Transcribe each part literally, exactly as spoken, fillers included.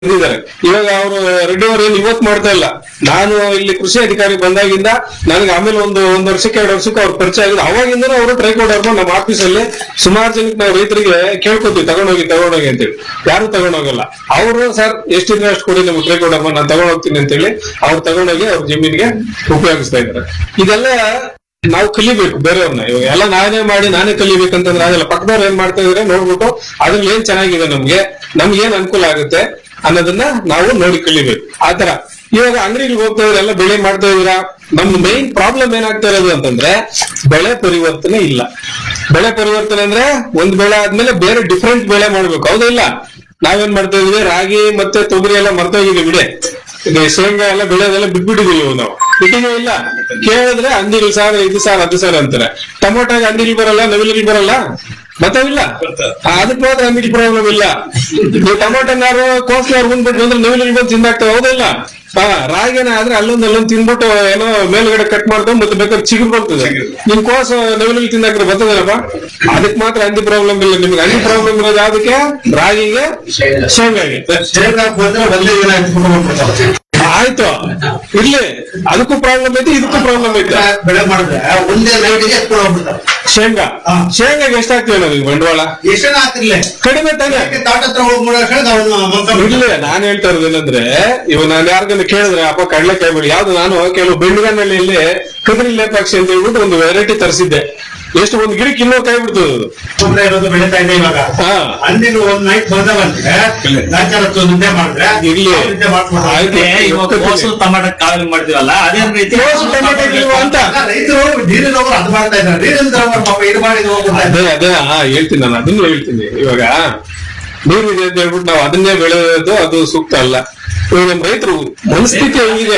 ಇದ್ದಾರೆ. ಇವಾಗ ಅವರು ರೆಡ್ಡಿ ಅವರು ಏನು ಇವತ್ತು ಮಾಡ್ತಾ ಇಲ್ಲ. ನಾನು ಇಲ್ಲಿ ಕೃಷಿ ಅಧಿಕಾರಿ ಬಂದಾಗಿಂದ ನನಗೆ ಆಮೇಲೆ ಒಂದು ಒಂದ್ ವರ್ಷಕ್ಕೆ ಎರಡು ವರ್ಷಕ್ಕೆ ಅವ್ರ ಪರಿಚಯ ಆಗಿದೆ. ಅವಾಗಿಂದನೂ ಅವರು ಟ್ರೈಕೋಡರ್ಮ ನಮ್ಮ ಆಫೀಸಲ್ಲಿ ಸುಮಾರು ಜನಕ್ಕೆ ನಾವು ರೈತರಿಗೆ ಕೇಳ್ಕೊತೀವಿ ತಗೊಂಡೋಗಿ ತಗೊಂಡೋಗಿ ಅಂತೇಳಿ. ಯಾರು ತಗೊಂಡೋಗಲ್ಲ. ಅವರು ಸರ್ ಎಷ್ಟಿದ್ರೆ ಅಷ್ಟು ಕೊಡಿ ನಮ್ಗೆ ಟ್ರೈಕೋಡರ್ಮ ನಾನು ತಗೊಂಡೋಗ್ತೀನಿ ಅಂತೇಳಿ ಅವ್ರು ತಗೊಂಡೋಗಿ ಅವ್ರ ಜಮೀನಿಗೆ ಉಪಯೋಗಿಸ್ತಾ ಇದ್ದಾರೆ. ಇದೆಲ್ಲ ನಾವು ಕಲಿಬೇಕು ಬೇರೆಯವ್ರನ್ನ. ಇವಾಗ ಎಲ್ಲ ನಾನೇ ಮಾಡಿ ನಾನೇ ಕಲಿಬೇಕಂತಂದ್ರೆ ಆಗಲ್ಲ. ಪಕ್ಕದವ್ರು ಏನ್ ಮಾಡ್ತಾ ಇದ್ರೆ ನೋಡ್ಬಿಟ್ಟು ಅದ್ರಲ್ಲಿ ಏನ್ ಚೆನ್ನಾಗಿದೆ ನಮ್ಗೆ ನಮ್ಗೆ ಏನ್ ಅನುಕೂಲ ಆಗುತ್ತೆ ಅನ್ನೋದನ್ನ ನಾವು ನೋಡಿ ಕಲಿಬೇಕು. ಆತರ ಇವಾಗ ಅಂಗಡಿಗೆ ಹೋಗ್ತಾ ಇದ್ರೆ ಎಲ್ಲ ಬೆಳೆ ಮಾಡ್ತಾ ಇದೀರಾ. ನಮ್ದು ಮೈನ್ ಪ್ರಾಬ್ಲಮ್ ಏನಾಗ್ತಾ ಇರೋದು ಅಂತಂದ್ರೆ ಬೆಳೆ ಪರಿವರ್ತನೆ ಇಲ್ಲ. ಬೆಳೆ ಪರಿವರ್ತನೆ ಅಂದ್ರೆ ಒಂದ್ ಬೆಳೆ ಆದ್ಮೇಲೆ ಬೇರೆ ಡಿಫ್ರೆಂಟ್ ಬೆಳೆ ಮಾಡ್ಬೇಕು. ಹೌದಾ ಇಲ್ಲ? ನಾವೇನ್ ಮಾಡ್ತಾ ಇದೀವಿ, ರಾಗಿ ಮತ್ತೆ ತೊಗರಿ ಎಲ್ಲ ಮರ್ತೋಗಿದೀವಿ ಬಿಡೆ. ಶೇಂಗಾ ಎಲ್ಲ ಬೆಳೆದೆಲ್ಲ ಬಿಟ್ಬಿಟ್ಟಿದೀವಿ ನಾವು. ಬಿಟ್ಟಿದೀವಿ ಇಲ್ಲ ಕೇಳಿದ್ರೆ ಅಂದಿಲ್ ಸಾರ್ ಇದು ಸಾರ್ ಅದು ಸಾರ್ ಅಂತಾರೆ. ಟೊಮೊಟೊಗೆ ಅಂದಿಲ್ ಬರಲ್ಲ, ನವಿಲಿಗೆ ಬರಲ್ಲ, ಮತ್ತವಿಲ್ಲ. ಅದಕ್ಕೆ ಮಾತ್ರ ಅಂದಿಲ್ ಪ್ರಾಬ್ಲಮ್ ಇಲ್ಲ. ನೀವು ಟೊಮೊಟೊನಾರು ಕೋಸ್ನಾರು ಉಂಡ್ಬಿಟ್ಟು ಅಂದ್ರೆ ನವಿಲಿಗೆ ಬಂದು ತಿಂದಾಗ್ತವೆ. ಹೌದಿಲ್ಲ? ಹಾ ರಾಗಿನ ಆದ್ರೆ ಅಲ್ಲೊಂದ್ ಅಲ್ಲೊಂದ್ ತಿನ್ಬಿಟ್ಟು ಏನೋ ಮೇಲ್ಗಡೆ ಕಟ್ ಮಾಡ್ಕೊಂಡು ಮತ್ತೆ ಬೇಕಾದ್ರೆ ಚಿಗುರು ಬರ್ತದೆ. ನಿಮ್ ಕೋಸ ನವಿಲಿಗೆ ತಿಂದಾಕ್ರೆ ಬರ್ತದಲ್ಲಪ್ಪ. ಅದಕ್ಕೆ ಮಾತ್ರ ಅಂದಿ ಪ್ರಾಬ್ಲಮ್ ಇಲ್ಲ. ನಿಮ್ಗೆ ಅಂದಿ ಪ್ರಾಬ್ಲಮ್ ಇರೋದು ಯಾವ್ದಕ್ಕೆ? ರಾಗಿಗೆ, ಶೇಂಗಾಗೆ. ಆಯ್ತು ಇರ್ಲಿ, ಅದಕ್ಕೂ ಪ್ರಾಬ್ಲಮ್ ಐತಿ ಇದಕ್ಕೂ ಪ್ರಾಬ್ಲಮ್ ಐತೆ. ಬೆಳೆ ಮಾಡಿದ್ರೆ ಒಂದೇ ಲೈಟ್ಗೆ ಎತ್ಕೊಂಡು ಶೇಂಗಾ ಶೇಂಗಾಗೆ ಎಷ್ಟಾಗ್ತೀವಿ ನಾವು ಈಗ ಬಂಡವಾಳ? ಎಷ್ಟೇನ ಆಗ್ತಿರ್ಲಿ ಕಡಿಮೆ ತಾನೆ. ತಾಟ ಹತ್ರ ಹೋಗಿ ಇರ್ಲಿ, ನಾನ್ ಹೇಳ್ತಾ ಇರೋದು ಏನಂದ್ರೆ ಇವಾಗ ನಾನು ಯಾರಿಗನ್ನ ಕೇಳಿದ್ರೆ ಅಪ್ಪ ಕಡ್ಲೆಕಾಯಿ ಬೆಳೆ ಯಾವ್ದು, ನಾನು ಕೆಲವು ಬೆಂಡುಗನಹಳ್ಳಿಯಲ್ಲಿ ಕದ್ರಿ ಲೇಪಾಕ್ಷಿ ಅಂತ ಹೇಳ್ಬಿಟ್ಟು ಒಂದು ವೆರೈಟಿ ತರಿಸಿದ್ದೆ. ಎಷ್ಟು ಒಂದು ಗಿಡಕ್ಕೆ ಇನ್ನೂ ಕೈ ಬಿಡ್ತದೆ. ತೊಂದರೆ ಇರೋದು ಬೆಳೀತಾ ಇದೆ ಇವಾಗ. ಅಂದಿನ ಒಂದ್ ನೈಟ್ ಬಂದವಂತೆ ನಿದ್ದೆ ಮಾಡಿದ್ರೆ ಇರ್ಲಿ ಟಮಾಟೋ ಕಾವಲಿ ಮಾಡ್ತೀವಲ್ಲ ಅದೇ ರೀತಿ ಅಂತ ರೈತರು ನೀರಿನ ಹೋಗಿ ಅದು ಮಾಡ್ತಾ ಇದ್ದಾರೆ. ನೀರಿನ ಪಾಪ ಇದು ಮಾಡಿ ಅದೇ ಅದೇ ಹಾ ಹೇಳ್ತೀನಿ ನಾನು ಅದನ್ನ ಹೇಳ್ತೀನಿ. ಇವಾಗ ನೀರು ಇದೆ ಅಂತ ಹೇಳ್ಬಿಟ್ಟು ನಾವು ಅದನ್ನೇ ಬೆಳೆಯೋದು ಅದು ಸೂಕ್ತ ಅಲ್ಲ. ಇವಾಗ ನಮ್ಮ ರೈತರು ಮನಸ್ಥಿತಿ ಹೆಂಗಿದೆ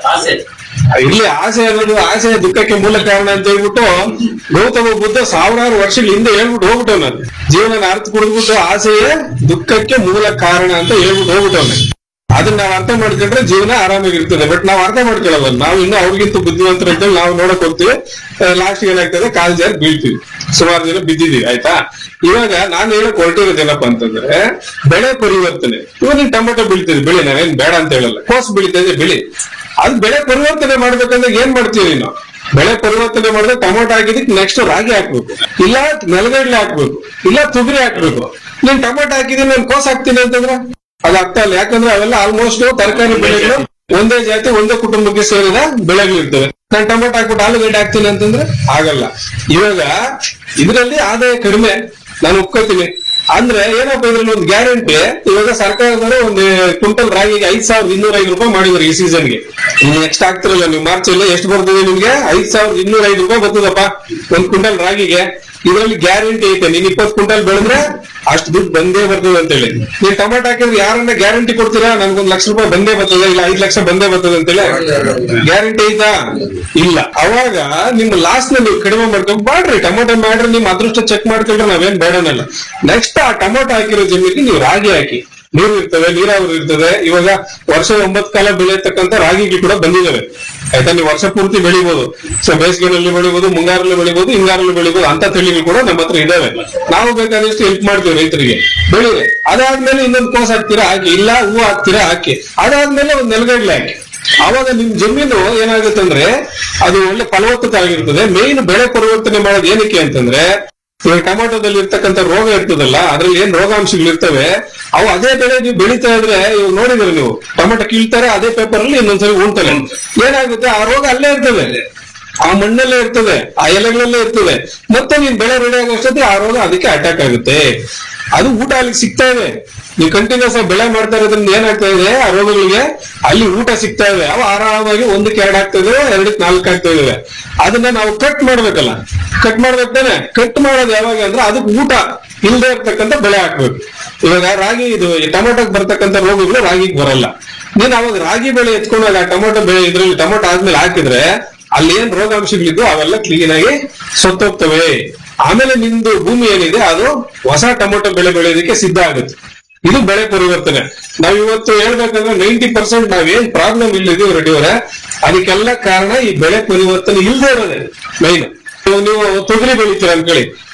ಇಲ್ಲಿ ಆಸೆ ಅನ್ನೋದು ಆಸೆ ದುಃಖಕ್ಕೆ ಮೂಲ ಕಾರಣ ಅಂತ ಹೇಳ್ಬಿಟ್ಟು ಗೌತಮ ಬುದ್ಧ ಸಾವಿರಾರು ವರ್ಷಗಳ ಹಿಂದೆ ಹೇಳ್ಬಿಟ್ಟು ಹೋಗ್ಬಿಟ್ಟವನ ಜೀವನ ಅರ್ಥ ಕುಡಿದ್ಬಿಟ್ಟು ಆಸೆಯೇ ದುಃಖಕ್ಕೆ ಮೂಲ ಕಾರಣ ಅಂತ ಹೇಳ್ಬಿಟ್ಟು ಹೋಗ್ಬಿಟ್ಟವನ. ಅದನ್ನ ನಾವು ಅರ್ಥ ಮಾಡ್ಕೊಂಡ್ರೆ ಜೀವನ ಆರಾಮಾಗಿರ್ತದೆ. ಬಟ್ ನಾವು ಅರ್ಥ ಮಾಡ್ಕೊಳ್ಳಲ್ಲ. ನಾವು ಇನ್ನು ಅವ್ರಿಗಿಂತ ಬುದ್ಧಿವಂತರ ಅಂತ ನಾವು ನೋಡಕ್ ಹೋಗ್ತೀವಿ. ಲಾಸ್ಟ್ ಏನಾಗ್ತದೆ, ಕಾಲ್ ಜಾರಿ ಬೀಳ್ತೀವಿ. ಸುಮಾರು ಜನ ಬಿದ್ದಿದೀವಿ. ಆಯ್ತಾ? ಇವಾಗ ನಾನು ಹೇಳಕ್ ಹೊರಟಿರೋದು ಏನಪ್ಪಾ ಅಂತಂದ್ರೆ ಬೆಳೆ ಪರಿವರ್ತನೆ. ಇವಾಗ ನೀನ್ ಟೊಮೆಟೊ ಬೆಳಿತಿದ್ದೆ ಬೆಳಿ, ನಾವೇನ್ ಬೇಡ ಅಂತ ಹೇಳಲ್ಲ. ಕೋಸು ಬೆಳಿತಾ ಇದೆ ಬೆಳಿ. ಅದು ಬೆಳೆ ಪರಿವರ್ತನೆ ಮಾಡ್ಬೇಕಂದ್ರೆ ಏನ್ ಮಾಡ್ತೀವಿ ನಾವು? ಬೆಳೆ ಪರಿವರ್ತನೆ ಮಾಡಿದ್ರೆ ಟೊಮೊಟೊ ಹಾಕಿದಕ್ಕೆ ನೆಕ್ಸ್ಟ್ ರಾಗಿ ಹಾಕ್ಬೇಕು, ಇಲ್ಲ ನೆಲಗಡಲೆ ಹಾಕ್ಬೇಕು, ಇಲ್ಲ ತೊಗರಿ ಹಾಕ್ಬೇಕು. ನೀನ್ ಟೊಮೊಟೊ ಹಾಕಿದೀನಿ ನಾನು ಕೋಸ್ ಹಾಕ್ತೀನಿ ಅಂತಂದ್ರೆ ಅದು ಆಗ್ತಾ ಇಲ್ಲ. ಯಾಕಂದ್ರೆ ಅವೆಲ್ಲ ಆಲ್ಮೋಸ್ಟ್ ತರಕಾರಿ ಬೆಳೆಗಳು ಒಂದೇ ಜಾತಿ ಒಂದೇ ಕುಟುಂಬಕ್ಕೆ ಸೇರಿದ ಬೆಳೆಗಳು ಇರ್ತವೆ. ನಾನು ಟೊಮೊಟೊ ಹಾಕ್ಬಿಟ್ಟು ಆಲೂಗಡ್ಡೆ ಹಾಕ್ತೀನಿ ಅಂತಂದ್ರೆ ಆಗಲ್ಲ. ಇವಾಗ ಇದರಲ್ಲಿ ಆದಾಯ ಕಡಿಮೆ, ನಾನು ಒಪ್ಕೋತೀನಿ. ಅಂದ್ರೆ ಏನಪ್ಪ ಇದ್ರಲ್ಲಿ ಒಂದು ಗ್ಯಾರಂಟಿ. ಇವಾಗ ಸರ್ಕಾರದವರು ಒಂದು ಕ್ವಿಂಟಲ್ ರಾಗಿಗೆ ಐದ್ ಸಾವಿರದ ಇನ್ನೂರ ಐದು ರೂಪಾಯಿ ಮಾಡಿದ್ರು ಈ ಸೀಸನ್ಗೆ. ಇನ್ನು ನೆಕ್ಸ್ಟ್ ಆಗ್ತಿರಲ್ಲ ನೀವು ಮಾರ್ಚ್ ಅಲ್ಲಿ ಎಷ್ಟು ಬರ್ತದೆ ನಿಮ್ಗೆ? ಐದ್ ಸಾವಿರದ ಇನ್ನೂರ ಐದು ರೂಪಾಯಿ ಬರ್ತದಪ್ಪ ಒಂದ್ ಕ್ವಿಂಟಲ್ ರಾಗಿಗೆ. ಇದರಲ್ಲಿ ಗ್ಯಾರಂಟಿ ಐತೆ. ನೀನ್ ಇಪ್ಪತ್ತು ಕ್ವಿಂಟಲ್ ಬೆಳೆದ್ರೆ ಅಷ್ಟು ದುಡ್ಡು ಬಂದೇ ಬರ್ತದೆ ಅಂತ ಹೇಳಿ. ನೀನ್ ಟೊಮೆಟೊ ಹಾಕಿದ್ರೆ ಯಾರನ್ನ ಗ್ಯಾರಂಟಿ ಕೊಡ್ತೀರಾ ನನ್ಗೊಂದ್ ಲಕ್ಷ ರೂಪಾಯಿ ಬಂದೇ ಬರ್ತದೆ, ಇಲ್ಲ ಐದ್ ಲಕ್ಷ ಬಂದೇ ಬರ್ತದೆ ಅಂತೇಳಿ ಗ್ಯಾರಂಟಿ ಐತಾ? ಇಲ್ಲ. ಅವಾಗ ನಿಮ್ ಲಾಸ್ ನ ನೀವು ಕಡಿಮೆ ಮಾಡ್ಕೊಂಡು ಮಾಡ್ರಿ, ಟೊಮೆಟೊ ಮಾಡ್ರಿ, ನಿಮ್ ಅದೃಷ್ಟ ಚೆಕ್ ಮಾಡ್ಕೊಂಡ್ರೆ ನಾವೇನ್ ಬೇಡನಲ್ಲ. ನೆಕ್ಸ್ಟ್ ಆ ಟೊಮೆಟೊ ಹಾಕಿರೋ ಜಮೀನಿಗೆ ನೀವು ರಾಗಿ ಹಾಕಿ. ನೀರು ಇರ್ತವೆ, ನೀರಾವರಿ ಇರ್ತದೆ. ಇವಾಗ ವರ್ಷ ಒಂಬತ್ತು ಕಾಲ ಬೆಳೆಯತಕ್ಕಂತ ರಾಗಿಗೆ ಕೂಡ ಬಂದಿದ್ದಾವೆ. ಆಯ್ತಾ? ನೀವು ವರ್ಷ ಪೂರ್ತಿ ಬೆಳಿಬಹುದು. ಸೊ ಬೇಸಿಗೆನಲ್ಲಿ ಬೆಳಿಬಹುದು, ಮುಂಗಾರಲ್ಲಿ ಬೆಳಿಬಹುದು, ಹಿಂಗಾರಲ್ಲಿ ಬೆಳಿಬಹುದು. ಅಂತ ತಳಿಗಳು ಕೂಡ ನಮ್ಮ ಹತ್ರ ಇದಾವೆ. ನಾವು ಬೇಕಾದಷ್ಟು ಹೆಲ್ಪ್ ಮಾಡ್ತೀವಿ ರೈತರಿಗೆ. ಬೆಳಿರಿ. ಅದಾದ್ಮೇಲೆ ಇನ್ನೊಂದು ಕೋಸ್ ಹಾಕ್ತೀರಾ ಹಾಕಿ, ಇಲ್ಲ ಹೂ ಹಾಕ್ತೀರಾ ಹಾಕಿ. ಅದಾದ್ಮೇಲೆ ಒಂದ್ ನೆಲಗಡಲೆ ಹಾಕಿ. ಅವಾಗ ನಿಮ್ ಜಮೀನು ಏನಾಗುತ್ತೆ ಅಂದ್ರೆ ಅದು ಒಳ್ಳೆ ಫಲವತ್ತತೆ ಆಗಿರ್ತದೆ. ಮೇನ್ ಬೆಳೆ ಪರಿವರ್ತನೆ ಮಾಡೋದು ಏನಕ್ಕೆ ಅಂತಂದ್ರೆ ಇವಾಗ ಟೊಮೆಟೊದಲ್ಲಿ ಇರ್ತಕ್ಕಂಥ ರೋಗ ಇರ್ತದಲ್ಲ, ಅದ್ರಲ್ಲಿ ಏನ್ ರೋಗಾಂಶಗಳು ಇರ್ತವೆ ಅವು ಅದೇ ಬೆಳೆ ನೀವು ಬೆಳೀತಾ ಇದ್ರೆ ಇವಾಗ ನೋಡಿದ್ರೆ ನೀವು ಟೊಮೆಟೊ ಕೀಳ್ತಾರೆ, ಅದೇ ಪೇಪರ್ ಅಲ್ಲಿ ಇನ್ನೊಂದ್ಸರಿ ಉಣ್ತಾರೆ. ಏನಾಗುತ್ತೆ, ಆ ರೋಗ ಅಲ್ಲೇ ಇರ್ತದೆ, ಆ ಮಣ್ಣಲ್ಲೇ ಇರ್ತದೆ, ಆ ಎಲೆಗಳಲ್ಲೇ ಇರ್ತದೆ. ಮತ್ತೆ ನೀನ್ ಬೆಳೆ ರೆಡಿ ಆಗೋಷ್ಟೊತ್ತಿ ಆ ರೋಗ ಅದಕ್ಕೆ ಅಟ್ಯಾಕ್ ಆಗುತ್ತೆ. ಅದು ಊಟ ಅಲ್ಲಿಗೆ ಸಿಗ್ತಾ ಇದೆ. ನೀವು ಕಂಟಿನ್ಯೂಸ್ ಆಗಿ ಬೆಳೆ ಮಾಡ್ತಾ ಇರೋದ್ರಿಂದ ಏನಾಗ್ತಾ ಇದೆ, ಆ ರೋಗಗಳಿಗೆ ಅಲ್ಲಿ ಊಟ ಸಿಗ್ತಾ ಇದೆ. ಅವು ಆರಾಮಾಗಿ ಒಂದಕ್ಕೆ ಎರಡು ಆಗ್ತಾ ಇದಾವೆ, ಎರಡಕ್ಕೆ ನಾಲ್ಕು ಆಗ್ತಾ ಇದಾವೆ. ಅದನ್ನ ನಾವು ಕಟ್ ಮಾಡ್ಬೇಕಲ್ಲ. ಕಟ್ ಮಾಡ್ಬೇಕು ತಾನೆ. ಕಟ್ ಮಾಡೋದು ಯಾವಾಗ ಅಂದ್ರೆ ಅದಕ್ಕೆ ಊಟ ಇಲ್ಲದೆ ಇರ್ತಕ್ಕಂಥ ಬೆಳೆ ಹಾಕ್ಬೇಕು. ಇವಾಗ ರಾಗಿ ಇದು ಟೊಮೆಟೊಗೆ ಬರ್ತಕ್ಕಂಥ ರೋಗಗಳು ರಾಗಿಗೆ ಬರಲ್ಲ. ನೀನ್ ಅವಾಗ ರಾಗಿ ಬೆಳೆ ಎತ್ಕೊಂಡಾಗ ಟೊಮೆಟೊ ಬೆಳೆ ಇದ್ರಲ್ಲಿ ಟೊಮೆಟೊ ಆದ್ಮೇಲೆ ಹಾಕಿದ್ರೆ ಅಲ್ಲಿ ಏನ್ ರೋಗಾಂಶಗಳಿದ್ದು ಅವೆಲ್ಲ ಕ್ಲೀನ್ ಆಗಿ ಸತ್ತೋಗ್ತವೆ. ಆಮೇಲೆ ನಿಮ್ದು ಭೂಮಿ ಏನಿದೆ ಅದು ಹೊಸ ಟೊಮೆಟೊ ಬೆಳೆ ಬೆಳೆಯೋದಕ್ಕೆ ಸಿದ್ಧ ಆಗುತ್ತೆ. ಇದು ಬೆಳೆ ಪರಿವರ್ತನೆ. ನಾವ್ ಇವತ್ತು ಹೇಳ್ಬೇಕಂದ್ರೆ ನೈಂಟಿ ಪರ್ಸೆಂಟ್ ನಾವೇನ್ ಪ್ರಾಬ್ಲಮ್ ಇಲ್ಲಿದೀವಿ ರೆಡ್ಡಿ ಅವರೇ, ಅದಕ್ಕೆಲ್ಲ ಕಾರಣ ಈ ಬೆಳೆ ಪರಿವರ್ತನೆ ಇಲ್ಲದೆ ಇರೋದೇ ಮೈನ್. ನೀವು ತೊಗರಿ ಬೆಳಿತೀರ ಅನ್ಕೊಳ್ಳಿ,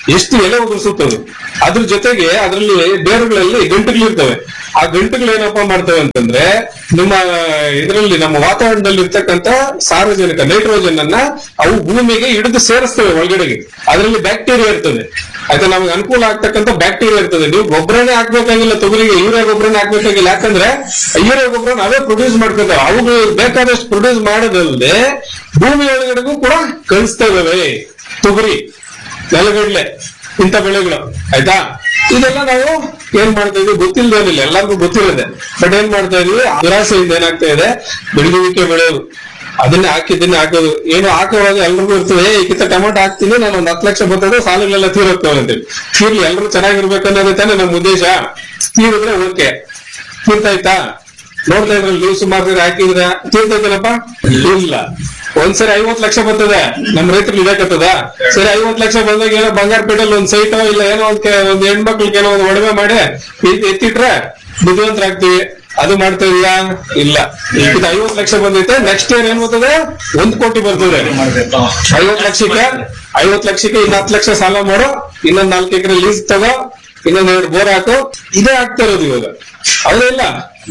ಎಷ್ಟು ಎಲೆ ಉದುರಿಸುತ್ತದೆ. ಅದ್ರ ಜೊತೆಗೆ ಅದರಲ್ಲಿ ಬೇರುಗಳಲ್ಲಿ ಗಂಟುಗಳಿರ್ತವೆ. ಆ ಗಂಟುಗಳು ಏನಪ್ಪಾ ಮಾಡ್ತವೆ ಅಂತಂದ್ರೆ ನಿಮ್ಮ ಇದರಲ್ಲಿ ನಮ್ಮ ವಾತಾವರಣದಲ್ಲಿ ಇರ್ತಕ್ಕಂತ ಸಾರಜನಕ ನೈಟ್ರೋಜನ್ ಅನ್ನ ಅವು ಭೂಮಿಗೆ ಹಿಡಿದು ಸೇರಿಸ್ತವೆ ಒಳಗಡೆಗೆ. ಅದರಲ್ಲಿ ಬ್ಯಾಕ್ಟೀರಿಯಾ ಇರ್ತದೆ. ಆಯ್ತಾ, ನಮ್ಗೆ ಅನುಕೂಲ ಆಗ್ತಕ್ಕಂಥ ಬ್ಯಾಕ್ಟೀರಿಯಾ ಇರ್ತದೆ. ನೀವು ಗೊಬ್ಬರನೇ ಹಾಕ್ಬೇಕಾಗಿಲ್ಲ, ತೊಗರಿಗೆ ಯೂರಿಯಾ ಗೊಬ್ಬರನೇ ಹಾಕ್ಬೇಕಾಗಿಲ್ಲ. ಯಾಕಂದ್ರೆ ಯೂರಿಯಾ ಗೊಬ್ಬರ ನಾವೇ ಪ್ರೊಡ್ಯೂಸ್ ಮಾಡ್ಕೊತೇವೆ. ಅವುಗಳು ಬೇಕಾದಷ್ಟು ಪ್ರೊಡ್ಯೂಸ್ ಮಾಡೋದಲ್ಲದೆ ಭೂಮಿ ಒಳಗಡೆಗೂ ಕೂಡ ಕಳಿಸ್ತಾ ಇದಾವೆ. ತೊಗರಿ, ನೆಲಗಡಲೆ, ಇಂಥ ಬೆಳೆಗಳು. ಆಯ್ತಾ, ಇದೆಲ್ಲ ನಾವು ಏನ್ ಮಾಡ್ತಾ ಇದೀವಿ ಗೊತ್ತಿಲ್ಲದೇನಿಲ್ಲ, ಎಲ್ಲರಿಗೂ ಗೊತ್ತಿರೋದೆ. ಬಟ್ ಏನ್ ಮಾಡ್ತಾ ಇದೀವಿ, ದುರಾಸೆಯಿಂದ ಏನಾಗ್ತಾ ಇದೆ, ಬೆಳೆಯುವಿಕೆ ಬೆಳೆಯೋದು, ಅದನ್ನೇ ಹಾಕಿದ್ದನ್ನೇ ಹಾಕೋದು. ಏನು ಹಾಕುವಾಗ ಎಲ್ರಿಗೂ ಇರ್ತದೆ, ಈಗಿಂತ ಟೊಮೆಟೊ ಹಾಕ್ತೀನಿ, ನಾನು ಒಂದ್ ಹತ್ತು ಲಕ್ಷ ಬರ್ತದೆ, ಸಾಲಗಳೆಲ್ಲ ತೀರೋಗ್ತವೆ ಅಂತೇಳಿ. ತೀರ್ಲಿ, ಎಲ್ರು ಚೆನ್ನಾಗಿರ್ಬೇಕು ಅನ್ನೋದೇ ತಾನೇ ನಮ್ಮ ಉದ್ದೇಶ. ತೀರಿದ್ರೆ ಓಕೆ, ತೀರ್ತಾಯ್ತಾ? ನೋಡ್ತಾ ಇದ್ರಲ್ಲಿ ನೀವು ಸುಮಾರು ಸರಿ ಹಾಕಿದ್ರೆ ತೀರ್ತೈತೇನಪ್ಪ? ಇಲ್ಲ. ಒಂದ್ಸರಿ ಐವತ್ ಲಕ್ಷ ಬರ್ತದೆ, ನಮ್ ರೈತರು ಇದಾಕತ್ತದ. ಸರಿ, ಐವತ್ ಲಕ್ಷ ಬಂದಾಗ ಏನೋ ಬಂಗಾರ ಪೇಟೆಲ್ ಒಂದ್ ಸೈಟೋ ಇಲ್ಲ ಏನೋ ಒಂದ್ ಒಂದ್ ಹೆಣ್ಮಕ್ಳಿಗೆ ಏನೋ ಒಂದು ಒಡವೆ ಮಾಡಿ ಎತ್ತಿಟ್ರೆ ಬುದ್ಧಿವಂತರಾಗ್ತೀವಿ. ಅದು ಮಾಡ್ತಾ ಇದೀಯಾ? ಇಲ್ಲ. ಈಗ ಐವತ್ ಲಕ್ಷ ಬಂದೈತೆ, ನೆಕ್ಸ್ಟ್ ಇಯರ್ ಏನ್ ಬರ್ತದೆ, ಒಂದ್ ಕೋಟಿ ಬರ್ತದೆ. ಐವತ್ ಲಕ್ಷಕ್ಕೆ ಐವತ್ ಲಕ್ಷಕ್ಕೆ ಇನ್ನ ಹತ್ತು ಲಕ್ಷ ಸಾಲ ಮಾಡು, ಇನ್ನೊಂದ್ ನಾಲ್ಕು ಎಕರೆ ಲೀಸ್ ತಗೋ, ಇನ್ನೊಂದ್ ಎರಡು ಬೋರ್ ಹಾಕು. ಇದೇ ಆಗ್ತಾ ಇರೋದು ಇವಾಗ. ಅವೆಲ್ಲ